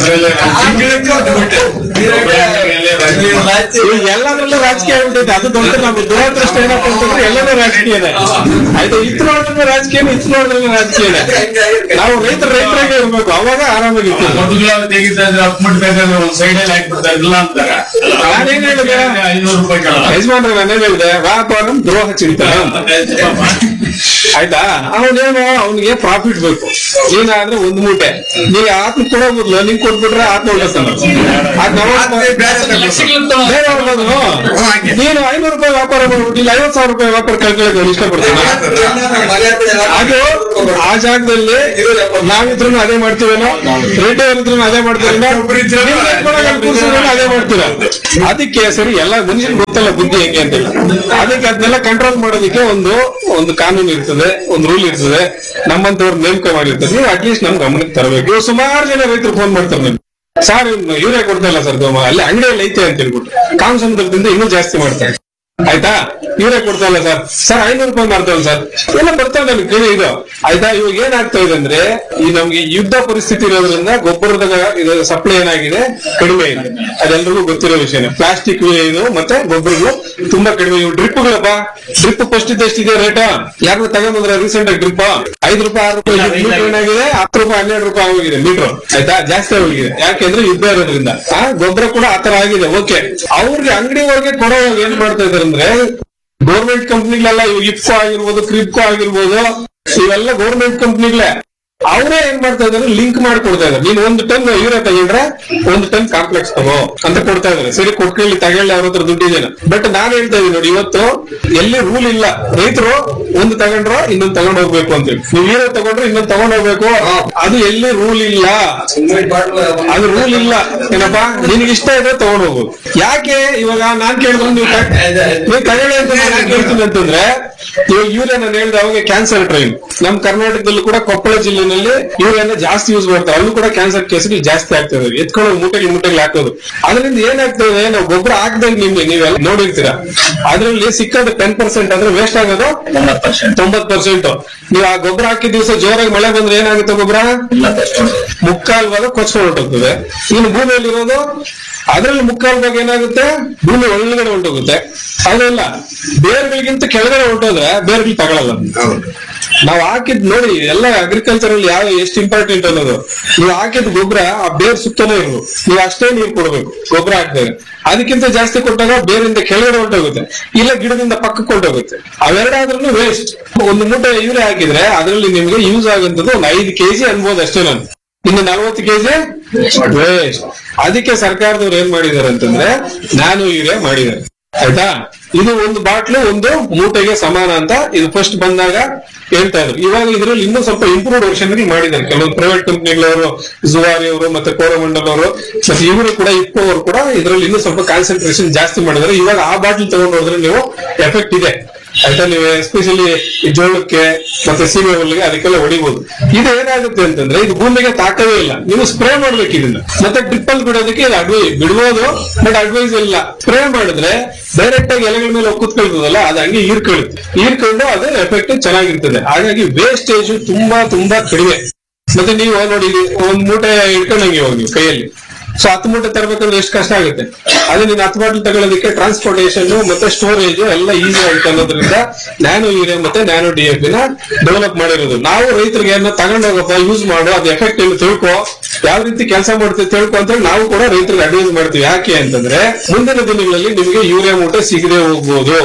ಎಲ್ಲದ್ರಲ್ಲೂ ರಾಜಕೀಯ ಆಗ್ಬಿಟ್ಟೈತೆ. ಅದು ದೊಡ್ಡ ನಮ್ಗೆ ದುರದೃಷ್ಟ ಏನಪ್ಪ ಅಂತಂದ್ರೆ ಎಲ್ಲರೂ ರಾಜಕೀಯ ಇದೆ. ಆಯ್ತಾ, ಇತ್ತು ನೋಡಿದ್ರೆ ರಾಜಕೀಯ, ಇತ್ತು ನೋಡಿದ್ರೆ ರಾಜಕೀಯ ಇದೆ. ನಾವು ರೈತರ ರೈತರಾಗೆ ಇರ್ಬೇಕು, ಅವಾಗ ಆರಾಮಾಗಿರ್ತೀವಿ. ಸೈಡಲ್ಲಿ ಹಾಕ್ಬಿಡ್ತಾ ಇಲ್ಲ ಅಂತಾರ. ನಾನೇನ್ ಹೇಳಿದೆ, ಐನೂರು ರೂಪಾಯಿ ಯಜಮಾನ್ರೆ ನಾನೇನ್ ಹೇಳಿದೆ, ವ್ಯಾಪಾರ ದ್ರೋಹ ಚಿಂತನ ಅಂತ. ಆಯ್ತಾ, ಅವನೇನು ಅವನಿಗೆ ಪ್ರಾಫಿಟ್ ಬೇಕು. ನೀನಾದ್ರೆ ಒಂದ್ ಮೂಟೆ ನೀ ಆತ್ಮ ಕೊಡೋ ಬದಲು ನಿಂಗೆ ಕೊಟ್ಬಿಟ್ರೆ ಆತ್ಮ ಹೊಡ್ತಾನ. ಬೇರೆ ನೀನು ಐನೂರು ರೂಪಾಯಿ ವ್ಯಾಪಾರ ಮಾಡ್ಬಿಟ್ಟು ಇಲ್ಲಿ ಐವತ್ ಸಾವಿರ ರೂಪಾಯಿ ವ್ಯಾಪಾರ ಕಳ್ಕೊಳ್ಳೋಕೆ ನಾನು ಇಷ್ಟಪಡ್ತೀನಿ. ಅದು ಆ ಜಾಗದಲ್ಲಿ ನಾವಿದ್ರು ಅದೇ ಮಾಡ್ತೀವೇನೋ, ರೆಡ್ಡಿ ಅವರಿದ್ರು ಅದೇ ಮಾಡ್ತೀವೇನೋ, ಅದೇ ಮಾಡ್ತೀರಾ. ಅದಕ್ಕೆ ಸರಿ ಎಲ್ಲ ಮನುಷ್ಯನ್ ಗೊತ್ತಲ್ಲ ಬುದ್ಧಿ ಹೆಂಗೆ ಅಂತಿಲ್ಲ. ಅದಕ್ಕೆ ಅದನ್ನೆಲ್ಲ ಕಂಟ್ರೋಲ್ ಮಾಡೋದಕ್ಕೆ ಒಂದು ಒಂದು ಕಾನೂನು ಇರ್ತದೆ, ಒಂದು ರೂಲ್ ಇರ್ತದೆ, ನಮ್ಮಂತವ್ರು ನೇಮಕ ಮಾಡಿರ್ತದೆ. ನೀವು ಅಟ್ಲೀಸ್ಟ್ ನಮ್ ಗಮನಕ್ಕೆ ತರಬೇಕು. ಇವಾಗ ಸುಮಾರು ಜನ ರೈತರು ಫೋನ್ ಮಾಡ್ತಾರೆ ನಮ್ಗೆ, ಸರ್ ಯೂರಿಯಾ ಕೊಡ್ತಾ ಇಲ್ಲ ಸರ್, ಅಲ್ಲಿ ಅಂಗಡಿಯಲ್ಲಿ ಐತೆ ಅಂತ ಹೇಳ್ಬಿಟ್ಟು ಕಾಮಸಮುದ್ರದಿಂದ ಇನ್ನೂ ಜಾಸ್ತಿ ಮಾಡ್ತಾರೆ. ಆಯ್ತಾ, ಯೂರಿಯಾ ಕೊಡ್ತಾ ಇಲ್ಲ ಸರ್, ಸರ್ ಐನೂರು ರೂಪಾಯಿ ಮಾಡ್ತಾವಲ್ಲ ಸರ್, ಎಲ್ಲ ಬರ್ತಾವೆ ನನ್ಗೆ ಕೇಳಿ ಇದು. ಆಯ್ತಾ, ಇವಾಗ ಏನಾಗ್ತಾ ಇದೆ ಅಂದ್ರೆ ಈ ನಮ್ಗೆ ಯುದ್ಧ ಪರಿಸ್ಥಿತಿ ಇರೋದ್ರಿಂದ ಗೊಬ್ಬರದ ಇದು ಸಪ್ಲೈ ಏನಾಗಿದೆ, ಕಡಿಮೆ ಇದೆ. ಅದೆಲ್ಲರಿಗೂ ಗೊತ್ತಿರೋ ವಿಷಯನೇ. ಪ್ಲಾಸ್ಟಿಕ್ ಇದು ಮತ್ತೆ ಗೊಬ್ಬರಗಳು ತುಂಬಾ ಕಡಿಮೆ. ಇವು ಡ್ರಿಪ್ಗಳಪ್ಪ, ಡ್ರಿಪ್ ಫಸ್ಟ್ ಇದ್ದಷ್ಟಿದೆ ರೇಟ್. ಯಾರು ತಗೊಂಡ್ಬಂದ್ರೆ ರೀಸೆಂಟ್ ಆಗಿ ಡ್ರಿಪ್ ಐದು ರೂಪಾಯಿ ಆರು ರೂಪಾಯಿ ಮೀಟರ್ ಏನಾಗಿದೆ, ಹತ್ತು ರೂಪಾಯಿ ಹನ್ನೆರಡು ರೂಪಾಯಿ ಹೋಗಿದೆ ಮೀಟರ್. ಆಯ್ತಾ, ಜಾಸ್ತಿ ಹೋಗಿದೆ. ಯಾಕೆಂದ್ರೆ ಯುದ್ಧ ಇರೋದ್ರಿಂದ ಆ ಗೊಬ್ಬರ ಕೂಡ ಆತರ ಆಗಿದೆ. ಓಕೆ, ಅವ್ರಿಗೆ ಅಂಗಡಿ ಒಳಗೆ ಕೊಡೋವಾಗ ಏನ್ ಮಾಡ್ತಾ ಇದಾರೆ ಅಂದ್ರೆ ಗೌರ್ಮೆಂಟ್ ಕಂಪ್ನಿಗಳೆಲ್ಲ, ಇಫ್ಕೋ ಆಗಿರ್ಬೋದು, ಕ್ರಿಪ್ಕೋ ಆಗಿರ್ಬೋದು, ಇವೆಲ್ಲ ಗೌರ್ಮೆಂಟ್ ಕಂಪ್ನಿಗಳೇ. ಅವರೇ ಏನ್ ಮಾಡ್ತಾ ಇದಾರೆ, ಲಿಂಕ್ ಮಾಡಿ ಕೊಡ್ತಾ ಇದಾರೆ. ನೀನ್ ಒಂದು ಟನ್ ಯೂರಿಯಾ ತಗೊಂಡ್ರೆ ಒಂದು ಟನ್ ಕಾಂಪ್ಲೆಕ್ಸ್ ತಗೋ ಅಂತ ಕೊಡ್ತಾ ಇದಾರೆ. ಸರಿ, ಕೊಟ್ಕೊಳ್ಳಿ, ತಗೊಳ್ಳಿ, ಅವ್ರ ಹತ್ರ ದುಡ್ಡಿದೇನೆ. ಬಟ್ ನಾನ್ ಹೇಳ್ತಾ ಇದೀನಿ ನೋಡಿ, ಇವತ್ತು ಎಲ್ಲಿ ರೂಲ್ ಇಲ್ಲ. ರೈತರು ಒಂದು ತಗೊಂಡ್ರು ಇನ್ನೊಂದು ತಗೊಂಡ್ ಹೋಗ್ಬೇಕು ಅಂತೇಳಿ, ನೀವು ಯೂರಿಯಾ ತಗೊಂಡ್ರೆ ಇನ್ನೊಂದು ತಗೊಂಡ್ ಹೋಗ್ಬೇಕು, ಅದು ಎಲ್ಲಿ ರೂಲ್ ಇಲ್ಲ. ಅದು ರೂಲ್ ಇಲ್ಲ ಏನಪ್ಪಾ, ನಿನ್ಗೆ ಇಷ್ಟ ಇದೆ ತಗೊಂಡ್ ಹೋಗು. ಯಾಕೆ ಇವಾಗ ನಾನ್ ಕೇಳಿದ್ರು ನೀವು ನೀವು ತಗೊಳ್ಳಿ ಅಂತ ನಾನು ಕೇಳ್ತೀನಿ ಅಂತಂದ್ರೆ, ಇವಾಗ ಯೂರಿಯಾ ನಾನು ಹೇಳ್ದೆ ಅವಾಗ ಕ್ಯಾನ್ಸರ್ ಟ್ರೈನ್ ನಮ್ ಕರ್ನಾಟಕದಲ್ಲೂ ಕೂಡ ಕೊಪ್ಪಳ ಜಿಲ್ಲೆನಲ್ಲಿ ಯೂರಿಯಾನ ಜಾಸ್ತಿ ಯೂಸ್ ಮಾಡ್ತಾರೆ. ಅಲ್ಲೂ ಕೂಡ ಕ್ಯಾನ್ಸರ್ ಕೇಸ್ಗಳು ಜಾಸ್ತಿ ಆಗ್ತದೆ. ಎತ್ಕೊಳ್ಳೋದು ಮೂಟೆಗೆ ಮೂಟೆಗೆ ಹಾಕೋದು. ಅದರಿಂದ ಏನಾಗ್ತದೆ, ನಾವು ಗೊಬ್ಬರ ಹಾಕ್ದಾಗ ನಿಮ್ಗೆ ನೀವೆಲ್ಲ ನೋಡಿರ್ತೀರಾ, ಅದ್ರಲ್ಲಿ ಸಿಕ್ಕೋದು ಟೆನ್ ಪರ್ಸೆಂಟ್ ಅಂದ್ರೆ ವೇಸ್ಟ್ ಆಗೋದು ತೊಂಬತ್ ಪರ್ಸೆಂಟ್. ನೀವು ಆ ಗೊಬ್ಬರ ಹಾಕಿದ ದಿವಸ ಜೋರಾಗಿ ಮಳೆ ಬಂದ್ರೆ ಏನಾಗುತ್ತೆ, ಗೊಬ್ಬರ ಮುಕ್ಕಾಲ್ ಭಾಗ ಕೊಚ್ಕೊಂಡು ಹೊರಟೋಗ್ತದೆ. ಇನ್ನು ಭೂಮಿಯಲ್ಲಿ ಇರೋದು ಅದ್ರಲ್ಲಿ ಮುಕ್ಕಾಲ್ ಭಾಗ ಏನಾಗುತ್ತೆ, ಭೂಮಿ ಒಳಗಡೆ ಹೊರಟೋಗುತ್ತೆ. ಅದೆಲ್ಲ ಬೇರ್ಗಳಿಗಿಂತ ಕೆಳಗಡೆ ಹೊರಟೋದ್ರೆ ಬೇರ್ಗಳು ತಗೊಳಲ್ಲ. ನಾವು ಹಾಕಿದ್ ನೋಡಿ, ಎಲ್ಲ ಅಗ್ರಿಕಲ್ಚರ್ ಅಲ್ಲಿ ಯಾವ ಎಷ್ಟು ಇಂಪಾರ್ಟೆಂಟ್ ಅನ್ನೋದು. ನೀವು ಹಾಕಿದ ಗೊಬ್ಬರ ಆ ಬೇರ್ ಸುತ್ತನೇ ಇರೋದು. ನೀವು ಅಷ್ಟೇ ನೀರು ಕೊಡ್ಬೇಕು ಗೊಬ್ಬರ ಹಾಕಿದಾಗ. ಅದಕ್ಕಿಂತ ಜಾಸ್ತಿ ಕೊಟ್ಟಾಗ ಬೇರಿಂದ ಕೆಳಗಡೆ ಹೊರಟೋಗುತ್ತೆ, ಇಲ್ಲ ಗಿಡದಿಂದ ಪಕ್ಕಕ್ಕೆ ಹೊರಟೋಗುತ್ತೆ. ಅವೆರಡಾದ್ರೂ ವೇಸ್ಟ್. ಒಂದು ಮೂಟೆ ಯೂರಿಯಾ ಹಾಕಿದ್ರೆ ಅದರಲ್ಲಿ ನಿಮ್ಗೆ ಯೂಸ್ ಆಗುವಂತದ್ದು ಒಂದು ಐದು ಕೆಜಿ ಅನ್ಬೋದು ಅಷ್ಟೇ. ನಾನು ಇನ್ನು ನಲ್ವತ್ತು ಕೆಜಿ ವೇಸ್ಟ್. ಅದಕ್ಕೆ ಸರ್ಕಾರದವ್ರು ಏನ್ ಮಾಡಿದಾರೆ ಅಂತಂದ್ರೆ ನ್ಯಾನೋ ಯೂರಿಯಾ ಮಾಡಿದ್ದಾರೆ. ಆಯ್ತಾ, ಇದು ಒಂದು ಬಾಟ್ಲು ಒಂದು ಮೂಟೆಗೆ ಸಮಾನ ಅಂತ ಇದು ಫಸ್ಟ್ ಬಂದಾಗ ಹೇಳ್ತಾ ಇದ್ರು. ಇವಾಗ ಇದ್ರಲ್ಲಿ ಇನ್ನೂ ಸ್ವಲ್ಪ ಇಂಪ್ರೂವ್ಡ್ ವರ್ಷನ್ ಮಾಡಿದ್ದಾರೆ. ಕೆಲವು ಪ್ರೈವೇಟ್ ಕಂಪ್ನಿಗಳವರು, ಜುವಾರಿ ಅವರು ಮತ್ತೆ ಕೋರಮಂಡಲ್ ಅವರು ಮತ್ತೆ ಇವರು ಕೂಡ ಇಪ್ಪೋ ಅವರು ಕೂಡ ಇದರಲ್ಲಿ ಇನ್ನೂ ಸ್ವಲ್ಪ ಕಾನ್ಸಂಟ್ರೇಷನ್ ಜಾಸ್ತಿ ಮಾಡಿದ್ದಾರೆ. ಇವಾಗ ಆ ಬಾಟ್ಲ್ ತಗೊಂಡು ಹೋದ್ರೆ ನೀವು ಎಫೆಕ್ಟ್ ಇದೆ. ಆಯ್ತಾ, ನೀವು ಎಸ್ಪೆಷಲಿ ಜೋಳಕ್ಕೆ ಮತ್ತೆ ಸೀಮೆ ಹುಲ್ಲಿಗೆ ಅದಕ್ಕೆಲ್ಲ ಹೊಡಿಬಹುದು. ಇದು ಏನಾಗುತ್ತೆ ಅಂತಂದ್ರೆ ಇದು ಭೂಮಿಗೆ ತಾಕವೇ ಇಲ್ಲ. ನೀವು ಸ್ಪ್ರೇ ಮಾಡ್ಬೇಕು ಇದನ್ನ. ಮತ್ತೆ ಟ್ರಿಪ್ಪಲ್ ಬಿಡೋದಕ್ಕೆ ಇದು ಅಡ್ವೈಸ್ ಬಿಡ್ಬೋದು, ಬಟ್ ಅಡ್ವೈಸ್ ಇಲ್ಲ. ಸ್ಪ್ರೇ ಮಾಡಿದ್ರೆ ಡೈರೆಕ್ಟ್ ಆಗಿ ಎಲೆಗಳ ಮೇಲೆ ಕೂತ್ಕೊಳ್ತದಲ್ಲ, ಅದು ಹಂಗೆ ಹೀರ್ಕೊಳ್ಳುತ್ತೆ. ಹೀರ್ಕೊಂಡು ಅದು ಎಫೆಕ್ಟ್ ಚೆನ್ನಾಗಿರ್ತದೆ. ಹಾಗಾಗಿ ವೇಸ್ಟೇಜ್ ತುಂಬಾ ತುಂಬಾ ಕಡಿಮೆ. ಮತ್ತೆ ನೀವು ನೋಡಿ, ಒಂದ್ ಮೂಟೆ ಇಟ್ಕೊಂಡಂಗೆ ಹೋಗಿ ನೀವು ಕೈಯಲ್ಲಿ, ಸೊ ಹತ್ತು ಮೂಟೆ ತರಬೇಕಂದ್ರೆ ಎಷ್ಟು ಕಷ್ಟ ಆಗುತ್ತೆ. ಅದೇ ನೀನು ಹತ್ತು ಬಾಟಲ್ ತಗೊಳ್ಳೋದಕ್ಕೆ ಟ್ರಾನ್ಸ್ಪೋರ್ಟೇಷನ್ ಮತ್ತೆ ಸ್ಟೋರೇಜ್ ಎಲ್ಲ ಈಸಿ ಆಗುತ್ತೆ ಅನ್ನೋದ್ರಿಂದ ನ್ಯಾನೋ ಯೂರಿಯಾ ಮತ್ತೆ ನ್ಯಾನೋ ಡಿ ಎಫ್ ನ ಡೆವಲಪ್ ಮಾಡಿರೋದು. ನಾವು ರೈತರಿಗೆ ಏನೋ ತಗೊಂಡೋಗಪ್ಪ, ಯೂಸ್ ಮಾಡು, ಅದು ಎಫೆಕ್ಟ್ ಏನು ತಿಳ್ಕೊ, ಯಾವ ರೀತಿ ಕೆಲಸ ಮಾಡ್ತೀವಿ ತಿಳ್ಕೊ ಅಂತ ನಾವು ಕೂಡ ರೈತರಿಗೆ ಅಡ್ವೈಸ್ ಮಾಡ್ತೀವಿ. ಯಾಕೆ ಅಂತಂದ್ರೆ ಮುಂದಿನ ದಿನಗಳಲ್ಲಿ ನಿಮಗೆ ಯೂರಿಯಾ ಮೂಟೆ ಸಿಗದೆ ಹೋಗ್ಬೋದು.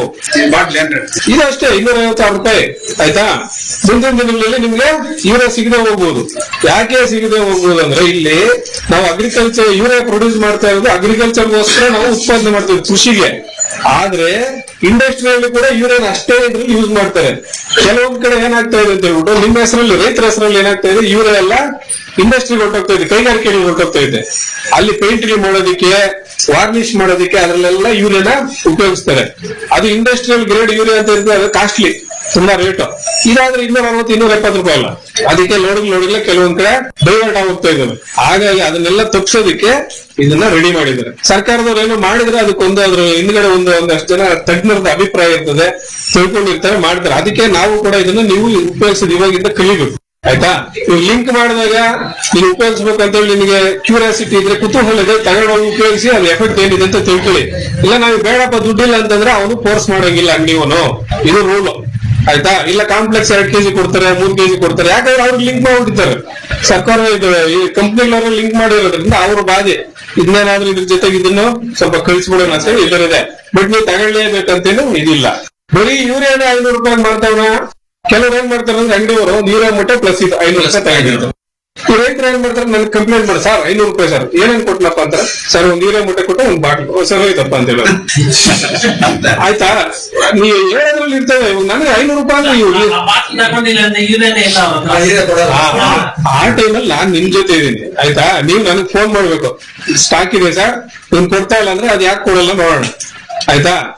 ಇದು ಅಷ್ಟೇ ಇನ್ನೂರ ಐವತ್ತಾರು ರೂಪಾಯಿ. ಆಯ್ತಾ, ಮುಂದಿನ ದಿನಗಳಲ್ಲಿ ನಿಮ್ಗೆ ಯೂರಿಯಾ ಸಿಗದೆ ಹೋಗ್ಬೋದು. ಯಾಕೆ ಸಿಗದೆ ಹೋಗ್ಬೋದು ಅಂದ್ರೆ ಇಲ್ಲಿ ನಾವು ಅಗ್ರಿಕಲ್ಚರ್ ಯೂರಿಯಾ ಪ್ರೊಡ್ಯೂಸ್ ಮಾಡ್ತಾ ಇರೋದು ಅಗ್ರಿಕಲ್ಚರ್ಗೋಸ್ಕರ ನಾವು ಉತ್ಪಾದನೆ ಮಾಡ್ತೀವಿ ಕೃಷಿಗೆ. ಆದ್ರೆ ಇಂಡಸ್ಟ್ರಿಯಲ್ಲಿ ಕೂಡ ಯೂರಿಯಾ ಅಷ್ಟೇ ಇದ್ರಲ್ಲಿ ಯೂಸ್ ಮಾಡ್ತಾರೆ. ಕೆಲವೊಂದ್ ಕಡೆ ಏನಾಗ್ತಾ ಇದೆ ಅಂತ ಹೇಳ್ಬಿಟ್ಟು ನಿಮ್ಮ ಹೆಸರಲ್ಲಿ ರೈತರ ಹೆಸರಲ್ಲಿ ಏನಾಗ್ತಾ ಇದೆ, ಯೂರಿಯಾ ಎಲ್ಲ ಇಂಡಸ್ಟ್ರಿಗೆ ಹೊರಟೋಗ್ತಾ ಇದೆ, ಕೈಗಾರಿಕೆಗಳಿಗೆ ಹೊರಟೋಗ್ತಾ ಇದೆ. ಅಲ್ಲಿ ಪೇಂಟ್ ಮಾಡೋದಕ್ಕೆ, ವಾರ್ನಿಶ್ ಮಾಡೋದಕ್ಕೆ ಅದರಲ್ಲೆಲ್ಲ ಯೂರಿಯಾನ ಉಪಯೋಗಿಸ್ತಾರೆ. ಅದು ಇಂಡಸ್ಟ್ರಿಯಲ್ ಗ್ರೇಡ್ ಯೂರಿಯಾ ಅಂತ ಇರ್ತದೆ, ಅದು ಕಾಸ್ಟ್ಲಿ, ತುಂಬಾ ರೇಟ್. ಇದಾದ್ರೆ ಇನ್ನೂರ ಅರವತ್ತು ಇನ್ನೂರ ಎಪ್ಪತ್ತು ರೂಪಾಯಿ ಅಲ್ಲ. ಅದಕ್ಕೆ ಲೋಡ್ ಲೋಡಿಲ್ಲ ಕೆಲವೊಂದ್ ಕಡೆ ಡೈವರ್ಟ್ ಆಗೋಗ್ತಾ ಇದಾವೆ. ಹಾಗಾಗಿ ಅದನ್ನೆಲ್ಲ ತಪ್ಪಿಸೋದಕ್ಕೆ ಇದನ್ನ ರೆಡಿ ಮಾಡಿದ್ದಾರೆ. ಸರ್ಕಾರದವ್ರು ಏನೋ ಮಾಡಿದ್ರೆ ಅದಕ್ಕೊಂದು ಅದ್ರ ಹಿಂದ್ಗಡೆ ಒಂದು ಒಂದಷ್ಟು ಜನ ತಜ್ಞರದ ಅಭಿಪ್ರಾಯ ಇರ್ತದೆ, ತಿಳ್ಕೊಂಡಿರ್ತಾರೆ, ಮಾಡ್ತಾರೆ. ಅದಕ್ಕೆ ನಾವು ಕೂಡ ಇದನ್ನ ನೀವು ಉಪಯೋಗಿಸೋದು ಇವಾಗಿಂದ ಕಲಿಬೇಕು. ಆಯ್ತಾ, ನೀವು ಲಿಂಕ್ ಮಾಡಿದಾಗ ನೀವು ಉಪಯೋಗಿಸ್ಬೇಕಂತ ಹೇಳಿ ನಿಮಗೆ ಕ್ಯೂರಿಯಾಸಿಟಿ ಇದ್ರೆ, ಕುತೂಹಲ ಇದೆ, ತಗೊಂಡೋಗಿ ಉಪಯೋಗಿಸಿ ಅದು ಎಫೆಕ್ಟ್ ಏನಿದೆ ಅಂತ ತಿಳ್ಕೊಳ್ಳಿ. ಇಲ್ಲ ನಾವು ಬೇಡಪ್ಪ ದುಡ್ಡಿಲ್ಲ ಅಂತಂದ್ರೆ ಅವನು ಫೋರ್ಸ್ ಮಾಡೋಂಗಿಲ್ಲ ಅಂಗಡಿಯವನು. ಇದು ರೂಲ್. ಆಯ್ತಾ, ಇಲ್ಲ ಕಾಂಪ್ಲೆಕ್ಸ್ ಎರಡ್ ಕೆಜಿ ಕೊಡ್ತಾರೆ, ಮೂರ್ ಕೆಜಿ ಕೊಡ್ತಾರೆ. ಯಾಕಂದ್ರೆ ಅವ್ರಿಗೆ ಲಿಂಕ್ ಮಾಡ್ಬಿಟ್ಟಿದ್ದಾರೆ ಸರ್ಕಾರ. ಇದು ಈ ಕಂಪ್ನಿಗಳವರು ಲಿಂಕ್ ಮಾಡಿರೋದ್ರಿಂದ ಅವ್ರ ಬಾಧೆ. ಇದನ್ನೇನಾದ್ರೂ ಇದ್ರ ಜೊತೆಗೆ ಇದನ್ನು ಸ್ವಲ್ಪ ಕಳಿಸ್ಬಿಡೋಣ ಅಂತ ಹೇಳಿ ಇದರಿದೆ. ಬಟ್ ನೀವು ತಗೊಳ್ಳೇಬೇಕಂತೇನು ಇದಿಲ್ಲ. ಬರೀ ಯೂರಿಯಾನೇ ಐನೂರು ರೂಪಾಯಿ ಮಾಡ್ತಾವ. ಕೆಲವ್ರು ಏನ್ ಮಾಡ್ತಾರೆ ಅಂದ್ರೆ ಅಂಗಡಿಯವರು ಯೂರಿಯಾ ಮೂಟೆ ಪ್ಲಸ್ ಇದು ಐನೂರು ರೂಪಾಯಿ ತಗೊಂಡಿರ್ತಾರೆ. ಈ ರೈತರು ಏನ್ ಮಾಡ್ತಾರೆ ನನ್ಗೆ ಕಂಪ್ಲೇಂಟ್ ಮಾಡಿ ಸರ್ ಐನೂರು ರೂಪಾಯಿ ಸರ್ ಏನೇನ್ ಕೊಟ್ಟನಪ್ಪ ಅಂತಾರೆ ಸರ್ ಒಂದ್ ಹೀರೆ ಮೂಟೆ ಕೊಟ್ಟು ಒಂದ್ ಬಾಟ್ಲು ಸರ್ ಹೋಯ್ತಪ್ಪ ಅಂತ ಹೇಳೋದು. ಆಯ್ತಾ ನೀವು ಹೇಳೋದ್ರಲ್ಲಿ ಇರ್ತೇವೆ ಇವಾಗ ನನಗೆ ಐನೂರು ರೂಪಾಯಿ ಅಂದ್ರೆ ಇವ್ರು ತಗೊಂಡಿಲ್ಲ ಅಂದ್ರೆ ಇವ್ರೇನೆ ಇಲ್ಲ ಅವ್ರ ಹತ್ರ. ಹೀರೆ ಕೊಡಲ್ಲ. ಆ- ಆ ಟೈಮಲ್ಲಿ ನಾನ್ ನಿಮ್ ಜೊತೆ ಇದೀನಿ ಆಯ್ತಾ ನೀವ್ ನನಗೆ ಫೋನ್ ಮಾಡ್ಬೇಕು ಸ್ಟಾಕ್ ಇದೆ ಸರ್ ನೀನ್ ಕೊಡ್ತಾ ಇಲ್ಲ ಅಂದ್ರೆ ಅದ್ ಯಾಕೆ ಕೊಡಲ್ಲ ನೋಡೋಣ ಆಯ್ತಾ.